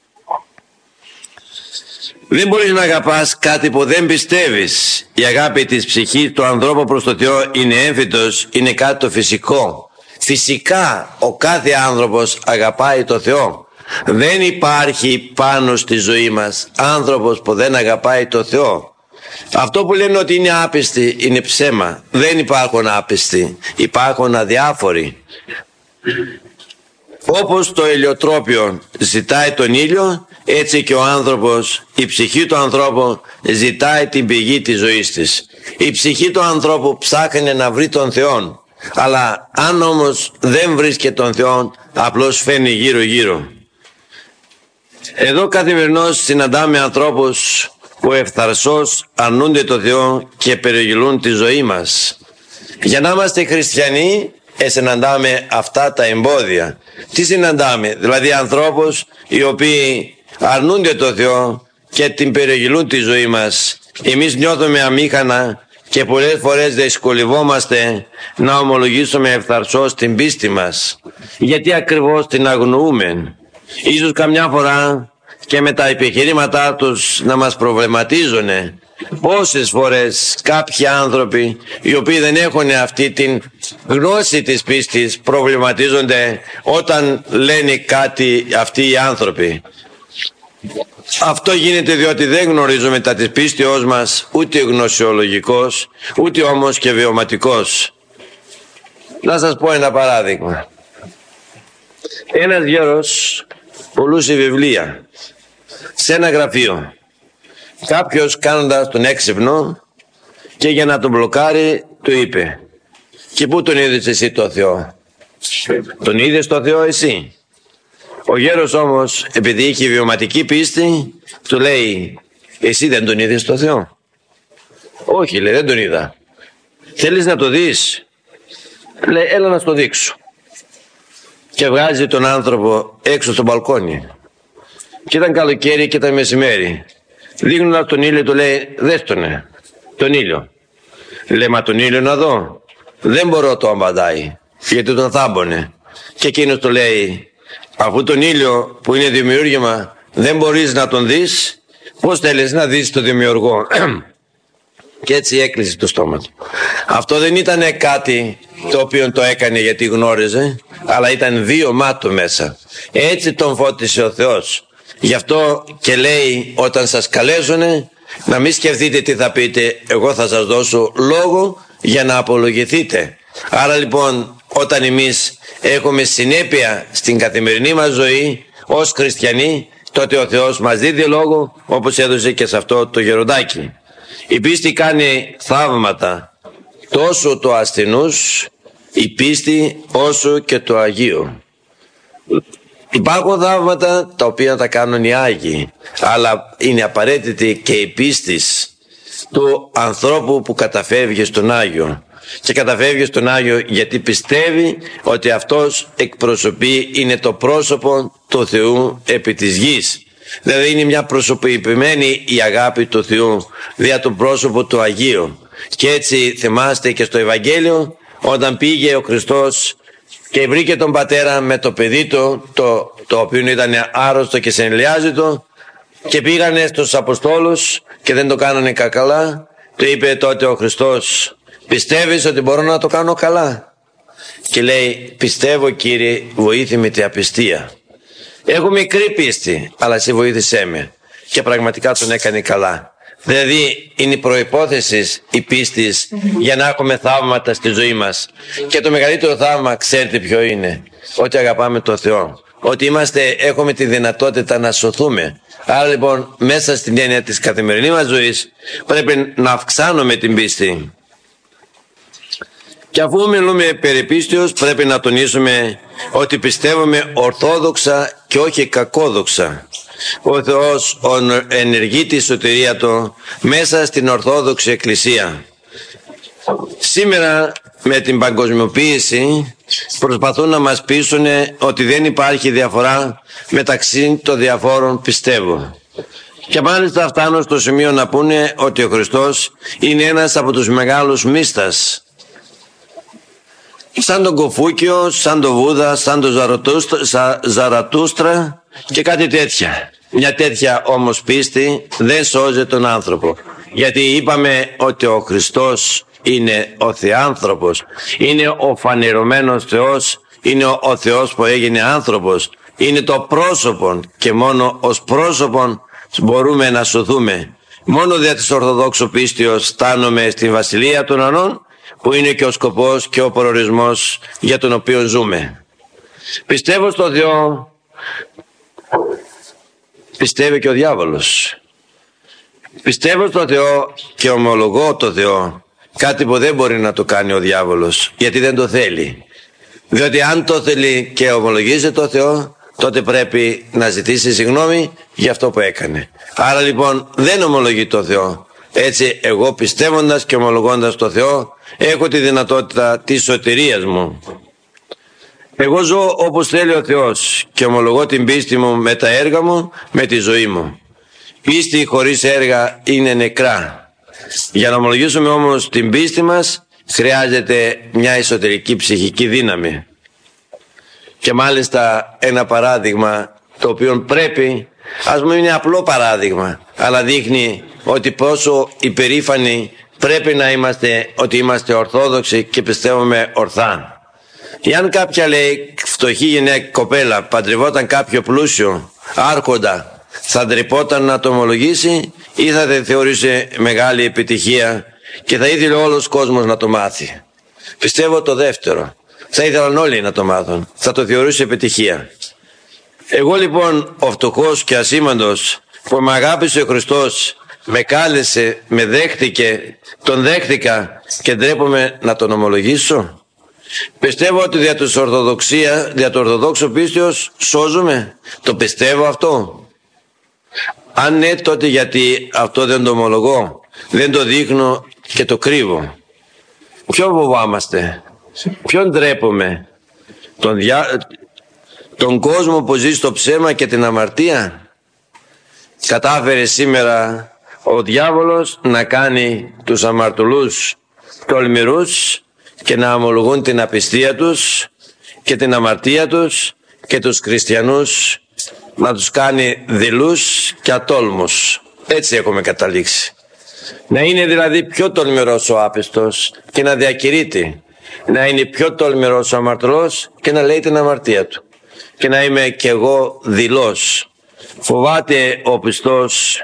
Δεν μπορείς να αγαπάς κάτι που δεν πιστεύεις. Η αγάπη της ψυχής του ανθρώπου προς το Θεό είναι έμφυτος, είναι κάτι το φυσικό. Φυσικά ο κάθε άνθρωπος αγαπάει το Θεό. Δεν υπάρχει πάνω στη ζωή μας άνθρωπος που δεν αγαπάει το Θεό. Αυτό που λένε ότι είναι άπιστοι είναι ψέμα. Δεν υπάρχουν άπιστοι, υπάρχουν αδιάφοροι. Όπως το ελιοτρόπιο ζητάει τον ήλιο, έτσι και ο άνθρωπος, η ψυχή του ανθρώπου ζητάει την πηγή της ζωής της. Η ψυχή του ανθρώπου ψάχνει να βρει τον Θεό, αλλά αν όμως δεν βρίσκει τον Θεό, απλώς φαίνει γύρω γύρω. Εδώ καθημερινώς συναντάμε ανθρώπους που ευθαρσώς αρνούνται το Θεό και περιγελούν τη ζωή μας. Για να είμαστε χριστιανοί συναντάμε αυτά τα εμπόδια. Τι συναντάμε? Δηλαδή ανθρώπους οι οποίοι αρνούνται το Θεό και την περιγελούν τη ζωή μας. Εμείς νιώθουμε αμήχανα και πολλές φορές δυσκολευόμαστε να ομολογήσουμε ευθαρσώς την πίστη μας, γιατί ακριβώς την αγνοούμε. Ίσως καμιά φορά και με τα επιχειρήματά τους να μας προβληματίζουν. Πόσες φορές κάποιοι άνθρωποι οι οποίοι δεν έχουν αυτή την γνώση της πίστης προβληματίζονται όταν λένε κάτι αυτοί οι άνθρωποι. Αυτό γίνεται διότι δεν γνωρίζουμε τα της πίστεώς μας, ούτε γνωσιολογικός, ούτε όμως και βιωματικός. Να σας πω ένα παράδειγμα. Ένας γέρος πουλούσε βιβλία σε ένα γραφείο. Κάποιος κάνοντας τον έξυπνο και για να τον μπλοκάρει του είπε: «Και πού τον είδες εσύ το Θεό?» «Τον είδες το Θεό εσύ?» Ο γέρος όμως, επειδή είχε βιωματική πίστη, του λέει: «Εσύ δεν τον είδες το Θεό?» «Όχι», λέει, «δεν τον είδα». «Θέλεις να το δεις?» Λέει, «Έλα να στο δείξω». Και βγάζει τον άνθρωπο έξω στο μπαλκόνι. Και ήταν καλοκαίρι και ήταν μεσημέρι. Δείχνοντας τον ήλιο του λέει: «Δες τον, τον ήλιο». Λέει: «Μα τον ήλιο να δω». «Δεν μπορώ», το απαντάει, «γιατί τον θάμπονε». Και εκείνος του λέει: «Αφού τον ήλιο που είναι δημιούργημα δεν μπορείς να τον δεις, πώς θέλεις να δεις τον δημιουργό?» Και έτσι έκλεισε το στόμα του. Αυτό δεν ήταν κάτι το οποίο το έκανε γιατί γνώριζε, αλλά ήταν βίωμά του μέσα. Έτσι τον φώτισε ο Θεός. Γι' αυτό και λέει, όταν σας καλέσουνε, να μην σκεφτείτε τι θα πείτε, εγώ θα σας δώσω λόγο για να απολογηθείτε. Άρα λοιπόν, όταν εμείς έχουμε συνέπεια στην καθημερινή μας ζωή ως χριστιανοί, τότε ο Θεός μας δίδει λόγο, όπως έδωσε και σε αυτό το γεροντάκι. Η πίστη κάνει θαύματα, τόσο το ασθενούς, η πίστη όσο και το Αγίο. Υπάρχουν θαύματα τα οποία τα κάνουν οι Άγιοι, αλλά είναι απαραίτητη και η πίστη του ανθρώπου που καταφεύγει στον Άγιο. Και καταφεύγει στον Άγιο γιατί πιστεύει ότι αυτός εκπροσωπεί, είναι το πρόσωπο του Θεού επί της γης. Δηλαδή είναι μια προσωποποιημένη η αγάπη του Θεού δια του πρόσωπου του Αγίου. Και έτσι θυμάστε και στο Ευαγγέλιο, όταν πήγε ο Χριστός και βρήκε τον πατέρα με το παιδί του, το, το οποίο ήταν άρρωστο και σενηλιάζητο, και πήγανε στους Αποστόλους και δεν το κάνανε καλά. Του είπε τότε ο Χριστός: «Πιστεύεις ότι μπορώ να το κάνω καλά?» Και λέει: «Πιστεύω, Κύριε, βοήθη με την απιστία. Έχω μικρή πίστη, αλλά εσύ βοήθησέ με». Και πραγματικά τον έκανε καλά. Δηλαδή είναι η προϋπόθεση η πίστη για να έχουμε θαύματα στη ζωή μας. Και το μεγαλύτερο θαύμα, ξέρετε ποιο είναι? Ότι αγαπάμε τον Θεό. Ότι είμαστε, έχουμε τη δυνατότητα να σωθούμε. Άρα λοιπόν μέσα στην έννοια της καθημερινής μας ζωής πρέπει να αυξάνουμε την πίστη. Και αφού μιλούμε περί πίστεως, πρέπει να τονίσουμε ότι πιστεύουμε ορθόδοξα και όχι κακόδοξα. Ο Θεός ενεργεί τη σωτηρία Του μέσα στην Ορθόδοξη Εκκλησία. Σήμερα με την παγκοσμιοποίηση προσπαθούν να μας πείσουν ότι δεν υπάρχει διαφορά μεταξύ των διαφόρων πιστεύω. Και μάλιστα φτάνουν στο σημείο να πούνε ότι ο Χριστός είναι ένας από τους μεγάλους μύστας. Σαν τον Κοφούκιο, σαν τον Βούδα, σαν τον Ζαρατούστρα και κάτι τέτοια. Μια τέτοια όμως πίστη δεν σώζει τον άνθρωπο. Γιατί είπαμε ότι ο Χριστός είναι ο Θεάνθρωπος, είναι ο φανερωμένος Θεός, είναι ο, ο Θεός που έγινε άνθρωπος, είναι το πρόσωπο και μόνο ως πρόσωπο μπορούμε να σωθούμε. Μόνο δια της Ορθοδόξου πίστεως φτάνουμε στην Βασιλεία των Ουρανών, που είναι και ο σκοπός και ο προορισμός για τον οποίο ζούμε. Πιστεύω στο Θεό, πιστεύει και ο διάβολος. Πιστεύω στο Θεό και ομολογώ το Θεό, κάτι που δεν μπορεί να το κάνει ο διάβολος, γιατί δεν το θέλει. Διότι αν το θέλει και ομολογίζει το Θεό, τότε πρέπει να ζητήσει συγγνώμη για αυτό που έκανε. Άρα λοιπόν δεν ομολογεί το Θεό. Έτσι εγώ πιστεύοντας και ομολογώντας το Θεό έχω τη δυνατότητα της σωτηρίας μου. Εγώ ζω όπως θέλει ο Θεός και ομολογώ την πίστη μου με τα έργα μου, με τη ζωή μου. Πίστη χωρίς έργα είναι νεκρά. Για να ομολογήσουμε όμως την πίστη μας χρειάζεται μια εσωτερική ψυχική δύναμη. Και μάλιστα ένα παράδειγμα το οποίο πρέπει, ας πούμε είναι απλό παράδειγμα, αλλά δείχνει ότι πόσο υπερήφανοι πρέπει να είμαστε, ότι είμαστε ορθόδοξοι και πιστεύουμε ορθά. Εάν κάποια, λέει, φτωχή γυναίκα κοπέλα παντρευόταν κάποιο πλούσιο άρχοντα, θα ντρεπόταν να το ομολογήσει ή θα δεν θεωρούσε μεγάλη επιτυχία και θα ήθελε όλος ο κόσμος να το μάθει? Πιστεύω το δεύτερο. Θα ήθελαν όλοι να το μάθουν. Θα το θεωρούσε επιτυχία. Εγώ λοιπόν ο φτωχός και ασήμαντος που με αγάπησε ο Χριστός, με κάλεσε, με δέχτηκε, τον δέχτηκα και ντρέπομαι να τον ομολογήσω? Πιστεύω ότι δια της Ορθοδοξία, δια του Ορθοδόξου πίστεως σώζουμε. Το πιστεύω αυτό? Αν ναι, τότε γιατί αυτό δεν το ομολογώ, δεν το δείχνω και το κρύβω? Ποιον φοβάμαστε? Ποιον ντρέπομαι? Τον, δια... τον κόσμο που ζει στο ψέμα και την αμαρτία? Κατάφερε σήμερα ο διάβολος να κάνει τους αμαρτωλούς τολμηρούς και να ομολογούν την απιστία τους και την αμαρτία τους, και τους χριστιανούς να τους κάνει δειλούς και ατόλμους. Έτσι έχουμε καταλήξει. Να είναι δηλαδή πιο τολμηρός ο άπιστος και να διακηρύττει, να είναι πιο τολμηρός ο αμαρτωλός και να λέει την αμαρτία του, και να είμαι κι εγώ δειλός. Φοβάται ο πιστός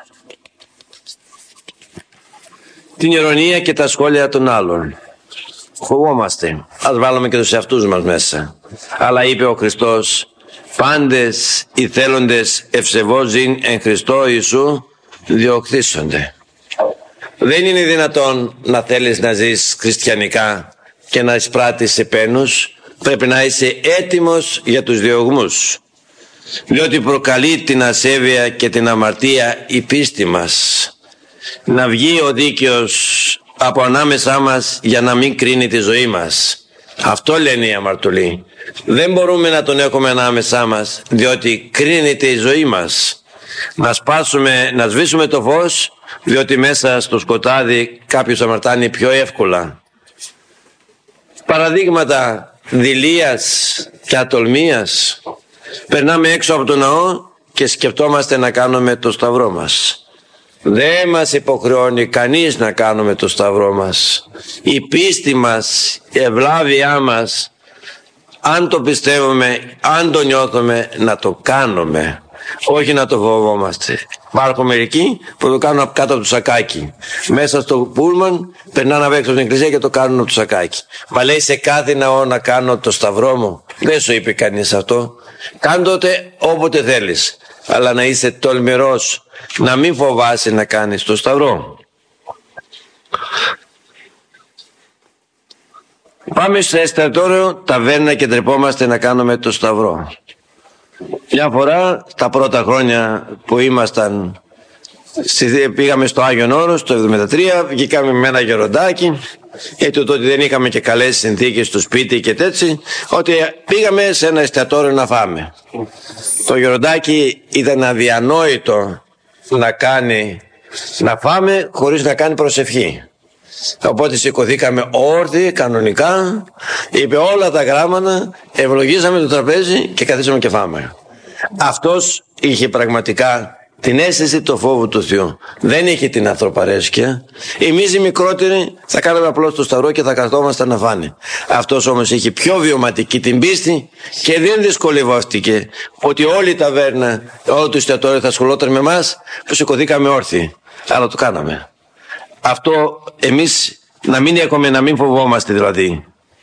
την ειρωνία και τα σχόλια των άλλων. Φοβόμαστε. Ας βάλουμε και τους εαυτούς μας μέσα. Αλλά είπε ο Χριστός, πάντες οι θέλοντες ευσεβώς ζήν εν Χριστώ Ιησού διοκτήσονται. Δεν είναι δυνατόν να θέλεις να ζεις χριστιανικά και να εισπράττεις επένους. Πρέπει να είσαι έτοιμος για τους διωγμούς, διότι προκαλεί την ασέβεια και την αμαρτία η πίστη μας. Να βγει ο δίκαιος από ανάμεσά μας για να μην κρίνει τη ζωή μας. Αυτό λένε οι αμαρτωλοί. Δεν μπορούμε να τον έχουμε ανάμεσά μας, διότι κρίνεται η ζωή μας. Να σπάσουμε, να σβήσουμε το φως, διότι μέσα στο σκοτάδι κάποιος αμαρτάνει πιο εύκολα. Παραδείγματα δειλίας και ατολμίας. Περνάμε έξω από το ναό και σκεφτόμαστε να κάνουμε το σταυρό μας. Δεν μας υποχρεώνει κανείς να κάνουμε το σταυρό μας. Η πίστη μας, η ευλάβειά μας, αν το πιστεύουμε, αν το νιώθουμε, να το κάνουμε, όχι να το φοβόμαστε. Υπάρχουν μερικοί που το κάνουν κάτω από το σακάκι. Μέσα στο πούλμαν περνάνε απ' έξω στην εκκλησία και το κάνουν από το σακάκι. Μα λέει, σε κάθε ναό να κάνω το σταυρό μου? Δεν σου είπε κανείς αυτό. Κάντοτε όποτε θέλεις, αλλά να είσαι τολμηρός, να μην φοβάσαι να κάνεις το σταυρό. Πάμε στο εστιατόριο, ταβέρνα και ντρεπόμαστε να κάνουμε το σταυρό. Μια φορά, τα πρώτα χρόνια που ήμασταν, πήγαμε στο Άγιον Όρος το εβδομήντα τρία, βγήκαμε με ένα γεροντάκι, γιατί τότε δεν είχαμε και καλές συνθήκες στο σπίτι και τέτοιοι, ότι πήγαμε σε ένα εστιατόριο να φάμε. Το γεροντάκι ήταν αδιανόητο να κάνει, να φάμε χωρίς να κάνει προσευχή. Οπότε σηκωθήκαμε όρθιοι κανονικά, είπε όλα τα γράμματα, ευλογήσαμε το τραπέζι και καθίσαμε και φάμε. Αυτός είχε πραγματικά την αίσθηση του φόβου του Θεού. Δεν είχε την ανθρωπαρέσκεια. Εμείς οι μικρότεροι θα κάναμε απλώς το σταυρό και θα καθόμασταν να φάνε. Αυτός όμως είχε πιο βιωματική την πίστη και δεν δυσκολευόστηκε ότι όλη η ταβέρνα, όλο το εστιατόριο θα ασχολόταν με εμάς που σηκωθήκαμε όρθιοι. Αλλά το κάναμε. Αυτό εμείς να μην έχουμε, να μην φοβόμαστε δηλαδή.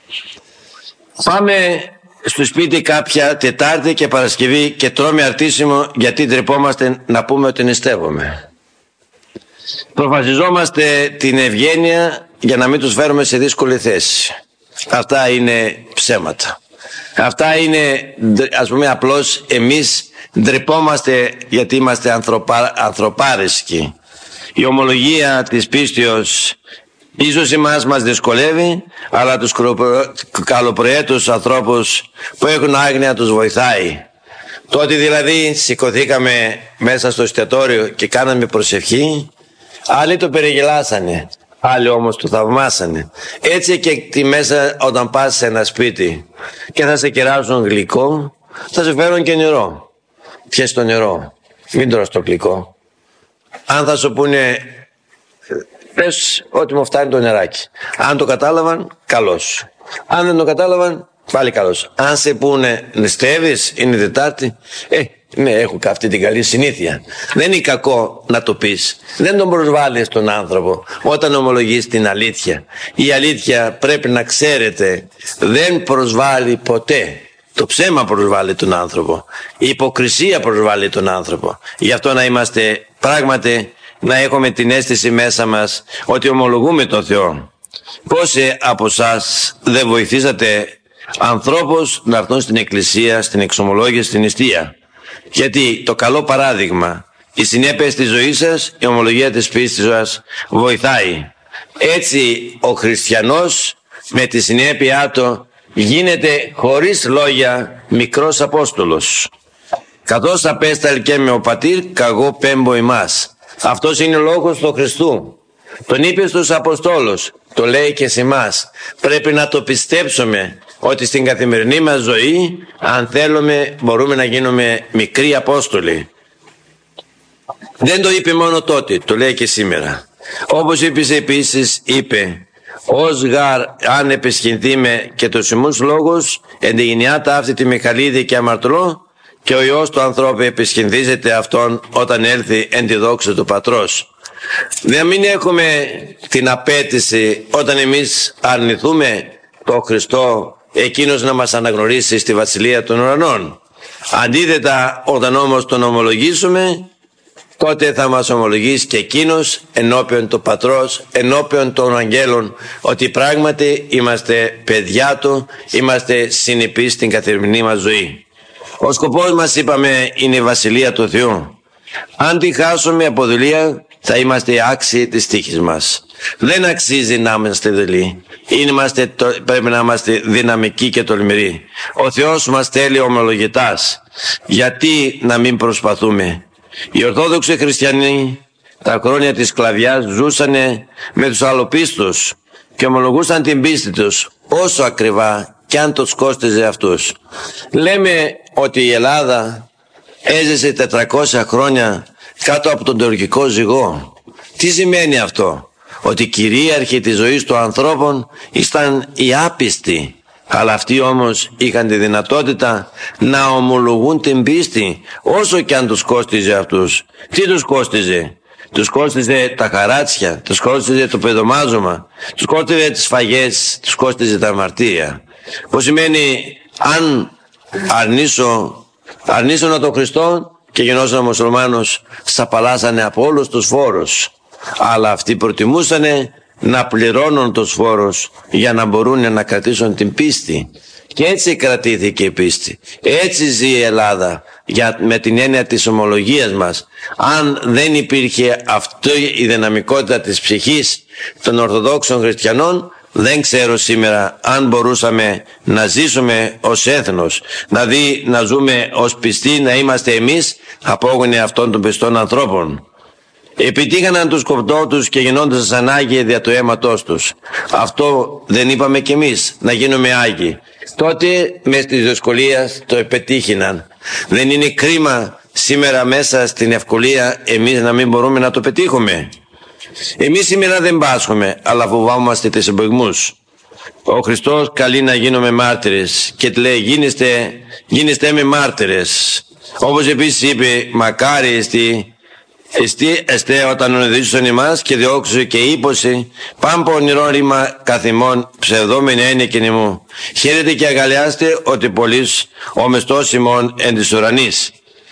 Πάμε στο σπίτι κάποια Τετάρτη και Παρασκευή και τρώμε αρτήσιμο γιατί ντρεπόμαστε να πούμε ότι νηστεύουμε. Προφασιζόμαστε την ευγένεια για να μην τους φέρουμε σε δύσκολη θέση. Αυτά είναι ψέματα. Αυτά είναι, ας πούμε, απλώς εμείς ντρεπόμαστε γιατί είμαστε ανθρωπα, ανθρωπάρεσκοι. Η ομολογία της πίστεως ίσως εμάς μας δυσκολεύει, αλλά τους καλοπροαίρετους ανθρώπους που έχουν άγνοια τους βοηθάει. Τότε δηλαδή σηκωθήκαμε μέσα στο εστιατόριο και κάναμε προσευχή, Άλλοι το περιγελάσανε, άλλοι όμως το θαυμάσανε. Έτσι και τη μέσα όταν πας σε ένα σπίτι και θα σε κεράσουν γλυκό, θα σε φέρουν και νερό. Πιες το νερό, μην τρως το γλυκό. Αν θα σου πούνε, πες ότι μου φτάνει το νεράκι. Αν το κατάλαβαν, καλώς. Αν δεν το κατάλαβαν, πάλι καλώς. Αν σε πούνε νηστεύεις, είναι Τετάρτη, ε, ναι, έχω αυτή την καλή συνήθεια. Δεν είναι κακό να το πεις. Δεν τον προσβάλλεις τον άνθρωπο όταν ομολογείς την αλήθεια. Η αλήθεια, πρέπει να ξέρετε, δεν προσβάλλει ποτέ. Το ψέμα προσβάλλει τον άνθρωπο. Η υποκρισία προσβάλλει τον άνθρωπο. Γι' αυτό να είμαστε πράγματι, να έχουμε την αίσθηση μέσα μας ότι ομολογούμε τον Θεό. Πόσοι από εσάς δεν βοηθήσατε ανθρώπους να έρθουν στην εκκλησία, στην εξομολόγηση, στην νηστεία? Γιατί το καλό παράδειγμα, η συνέπεια στη ζωή σας, η ομολογία της πίστης σας βοηθάει. Έτσι ο χριστιανός με τη συνέπειά του γίνεται χωρίς λόγια μικρός Απόστολος. Καθώς απέσταλκε με ο πατήρ, καγώ πέμπω ημάς. Αυτός είναι ο λόγος του Χριστού. Τον είπε στους Αποστόλους, το λέει και σε εμάς. Πρέπει να το πιστέψουμε ότι στην καθημερινή μας ζωή, αν θέλουμε, μπορούμε να γίνουμε μικροί Απόστολοι. Δεν το είπε μόνο τότε, το λέει και σήμερα. Όπως είπε επίσης, είπε, ως γαρ αν επισχυνθεί με και τους ημούς λόγους, εντεγενειάτα αυτή τη Μιχαλίδη και αμαρτωλό, και ο Υιός του ανθρώπου επισχυνθίζεται αυτόν όταν έλθει εν τη δόξα του Πατρός. Να μην έχουμε την απέτηση όταν εμείς αρνηθούμε τον Χριστό, εκείνος να μας αναγνωρίσει στη Βασιλεία των Ουρανών. Αντίθετα, όταν όμως τον ομολογήσουμε, τότε θα μας ομολογήσει και εκείνος ενώπιον του Πατρός, ενώπιον των αγγέλων, ότι πράγματι είμαστε παιδιά του, είμαστε συνεπείς στην καθημερινή μας ζωή. Ο σκοπός μας, είπαμε, είναι η Βασιλεία του Θεού. Αν τη χάσουμε από δουλεία, θα είμαστε άξιοι της τύχης μας. Δεν αξίζει να είμαστε δειλοί. Είμαστε, πρέπει να είμαστε δυναμικοί και τολμηροί. Ο Θεός μας θέλει ομολογητάς. Γιατί να μην προσπαθούμε? Οι Ορθόδοξοι Χριστιανοί τα χρόνια της σκλαβιάς ζούσανε με τους αλλοπίστους και ομολογούσαν την πίστη τους, όσο ακριβά και αν τους κόστιζε αυτούς. Λέμε ότι η Ελλάδα έζησε τετρακόσια χρόνια κάτω από τον τουρκικό ζυγό. Τι σημαίνει αυτό? Ότι κυρίαρχοι της ζωής των ανθρώπων ήταν οι άπιστοι. Αλλά αυτοί όμως είχαν τη δυνατότητα να ομολογούν την πίστη, όσο και αν τους κόστιζε αυτούς. Τι τους κόστιζε? Τους κόστιζε τα χαράτσια, τους κόστιζε το παιδομάζωμα, τους κόστιζε τις φαγές, τους κόστιζε τα αμαρτία. Που σημαίνει, αν αρνήσω, αρνήσωνα τον Χριστό και γινώσαν μουσουλμάνος, σαπαλάσανε από όλους τους φόρους. Αλλά αυτοί προτιμούσανε να πληρώνουν τους φόρους για να μπορούν να κρατήσουν την πίστη. Και έτσι κρατήθηκε η πίστη. Έτσι ζει η Ελλάδα, για, με την έννοια της ομολογίας μας. Αν δεν υπήρχε αυτή η δυναμικότητα της ψυχής των Ορθοδόξων Χριστιανών, δεν ξέρω σήμερα αν μπορούσαμε να ζήσουμε ως έθνος, δηλαδή να ζούμε ως πιστοί, να είμαστε εμείς απόγονοι αυτών των πιστών ανθρώπων. Επιτύχαναν τους κοπτώτους και γινόντουσαν Άγιοι δια του αίματός τους. Αυτό δεν είπαμε κι εμείς, να γίνουμε Άγιοι. Τότε μες της δυσκολίας το επετύχηναν. Δεν είναι κρίμα σήμερα μέσα στην ευκολία εμείς να μην μπορούμε να το πετύχουμε? Εμείς σήμερα δεν πάσχουμε, αλλά φοβάμαστε τις εμπογμούς. Ο Χριστός καλεί να γίνουμε μάρτυρες και λέει, γίνεστε, γίνεστε με μάρτυρες. Όπως επίσης είπε, μακάρι εστί Εστί εστέ όταν ονειδήσουν ημάς και διώξου και ύποση, πάμπο ονειρό ρήμα καθημών ψευδόμενη είναι κοινή μου. Χαίρετε και αγαλιάστε ότι πολλής ο μεστός ημών εν της ουρανής.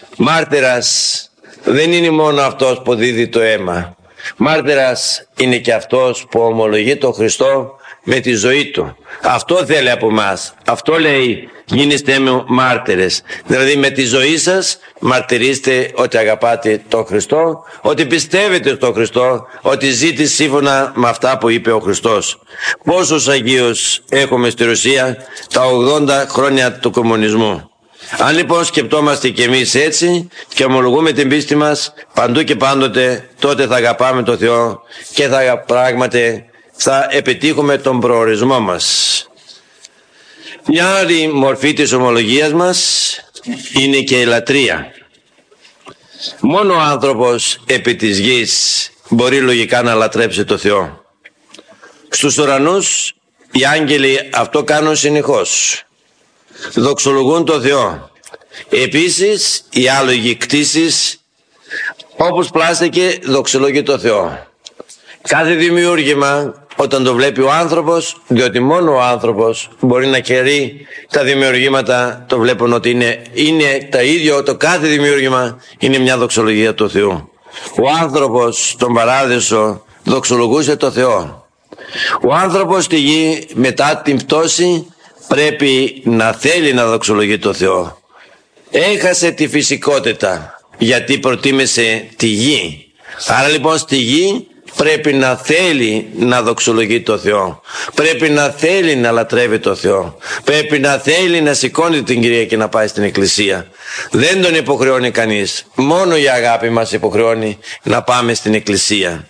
Μάρτυρας δεν είναι μόνο αυτός που δίδει το αίμα. Μάρτυρας είναι και αυτός που ομολογεί τον Χριστό με τη ζωή του. Αυτό θέλει από μας. Αυτό λέει, γίνεστε μου μάρτυρες. Δηλαδή με τη ζωή σας μαρτυρήστε ότι αγαπάτε τον Χριστό, ότι πιστεύετε στον Χριστό, ότι ζείτε σύμφωνα με αυτά που είπε ο Χριστός. Πόσους Αγίους έχουμε στη Ρωσία τα ογδόντα χρόνια του κομμουνισμού? Αν λοιπόν σκεπτόμαστε και εμείς έτσι και ομολογούμε την πίστη μας παντού και πάντοτε, τότε θα αγαπάμε τον Θεό και θα πράγματι θα επιτύχουμε τον προορισμό μας. Μια άλλη μορφή της ομολογίας μας είναι και η λατρεία. Μόνο ο άνθρωπος επί της γης μπορεί λογικά να λατρέψει το Θεό. Στους ουρανούς οι άγγελοι αυτό κάνουν συνεχώς. Δοξολογούν το Θεό. Επίσης οι άλογοι κτήσεις, όπως πλάστηκε, δοξολογεί το Θεό. Κάθε δημιούργημα όταν το βλέπει ο άνθρωπος, διότι μόνο ο άνθρωπος μπορεί να κερεί τα δημιουργήματα, το βλέπουν ότι είναι, είναι τα ίδια, το κάθε δημιούργημα είναι μια δοξολογία του Θεού. Ο άνθρωπος στον παράδεισο δοξολογούσε το Θεό. Ο άνθρωπος στη γη μετά την πτώση πρέπει να θέλει να δοξολογεί το Θεό. Έχασε τη φυσικότητα γιατί προτίμησε τη γη. Άρα λοιπόν στη γη πρέπει να θέλει να δοξολογεί το Θεό. Πρέπει να θέλει να λατρεύει το Θεό. Πρέπει να θέλει να σηκώνει την Κυριακή και να πάει στην εκκλησία. Δεν τον υποχρεώνει κανείς. Μόνο η αγάπη μας υποχρεώνει να πάμε στην εκκλησία.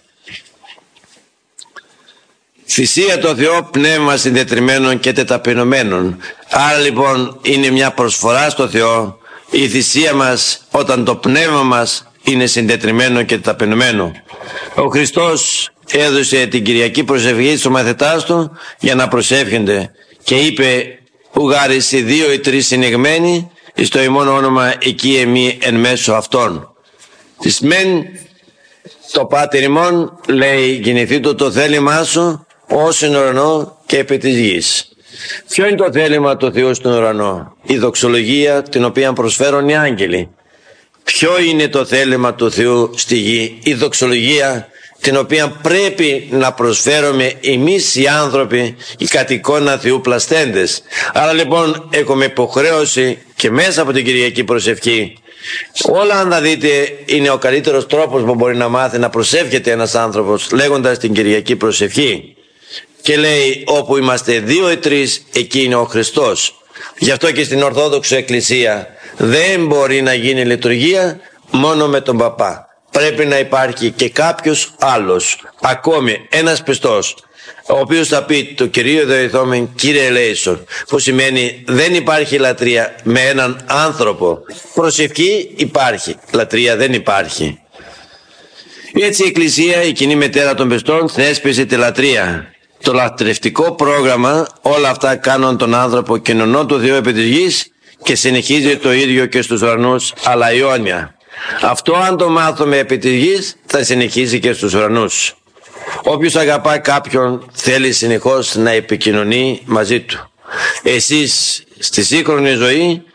Θυσία το Θεό, πνεύμα συντετριμμένων και τεταπεινωμένων. Άρα λοιπόν είναι μια προσφορά στο Θεό η θυσία μας όταν το πνεύμα μας είναι συντετριμένο και ταπεινωμένο. Ο Χριστός έδωσε την Κυριακή προσευχή στους μαθητάς του για να προσεύχονται και είπε «Ουγάρις οι δύο ή τρεις συνηγμένοι εις το ημών όνομα εκεί εμεί εν μέσω αυτών». Της μεν το Πάτερ ημών, λέει, γεννηθεί του το θέλημά σου ως εν ουρανό και επί της γης. Ποιο είναι το θέλημα του Θεού στον ουρανό? Η δοξολογία την οποία προσφέρουν οι άγγελοι. Ποιο είναι το θέλημα του Θεού στη γη? Η δοξολογία την οποία πρέπει να προσφέρουμε εμείς οι άνθρωποι, οι κατ' εικόνα Θεού πλαστέντες. Άρα λοιπόν έχουμε υποχρέωση και μέσα από την Κυριακή προσευχή. Όλα, αν θα δείτε, είναι ο καλύτερος τρόπος που μπορεί να μάθει να προσεύχεται ένας άνθρωπος λέγοντας την Κυριακή προσευχή. Και λέει όπου είμαστε δύο ή τρεις, εκεί είναι ο Χριστός. Γι' αυτό και στην Ορθόδοξη Εκκλησία δεν μπορεί να γίνει λειτουργία μόνο με τον παπά. Πρέπει να υπάρχει και κάποιος άλλος, ακόμη ένας πιστός, ο οποίος θα πει το Κυρίο Δεηθόμεν Κύριε ελέησον, που σημαίνει δεν υπάρχει λατρεία με έναν άνθρωπο. Προσευχή υπάρχει, λατρεία δεν υπάρχει. Έτσι η Εκκλησία, η κοινή μητέρα των πιστών, θέσπισε τη λατρεία. Το λατρευτικό πρόγραμμα, όλα αυτά κάνουν τον άνθρωπο κοινωνό του Θεού επί της γης και συνεχίζει το ίδιο και στους ουρανούς αλλά αιώνια. Αυτό αν το μάθουμε επί της γης θα συνεχίσει και στους ουρανούς. Όποιος αγαπά κάποιον θέλει συνεχώς να επικοινωνεί μαζί του. Εσείς στη σύγχρονη ζωή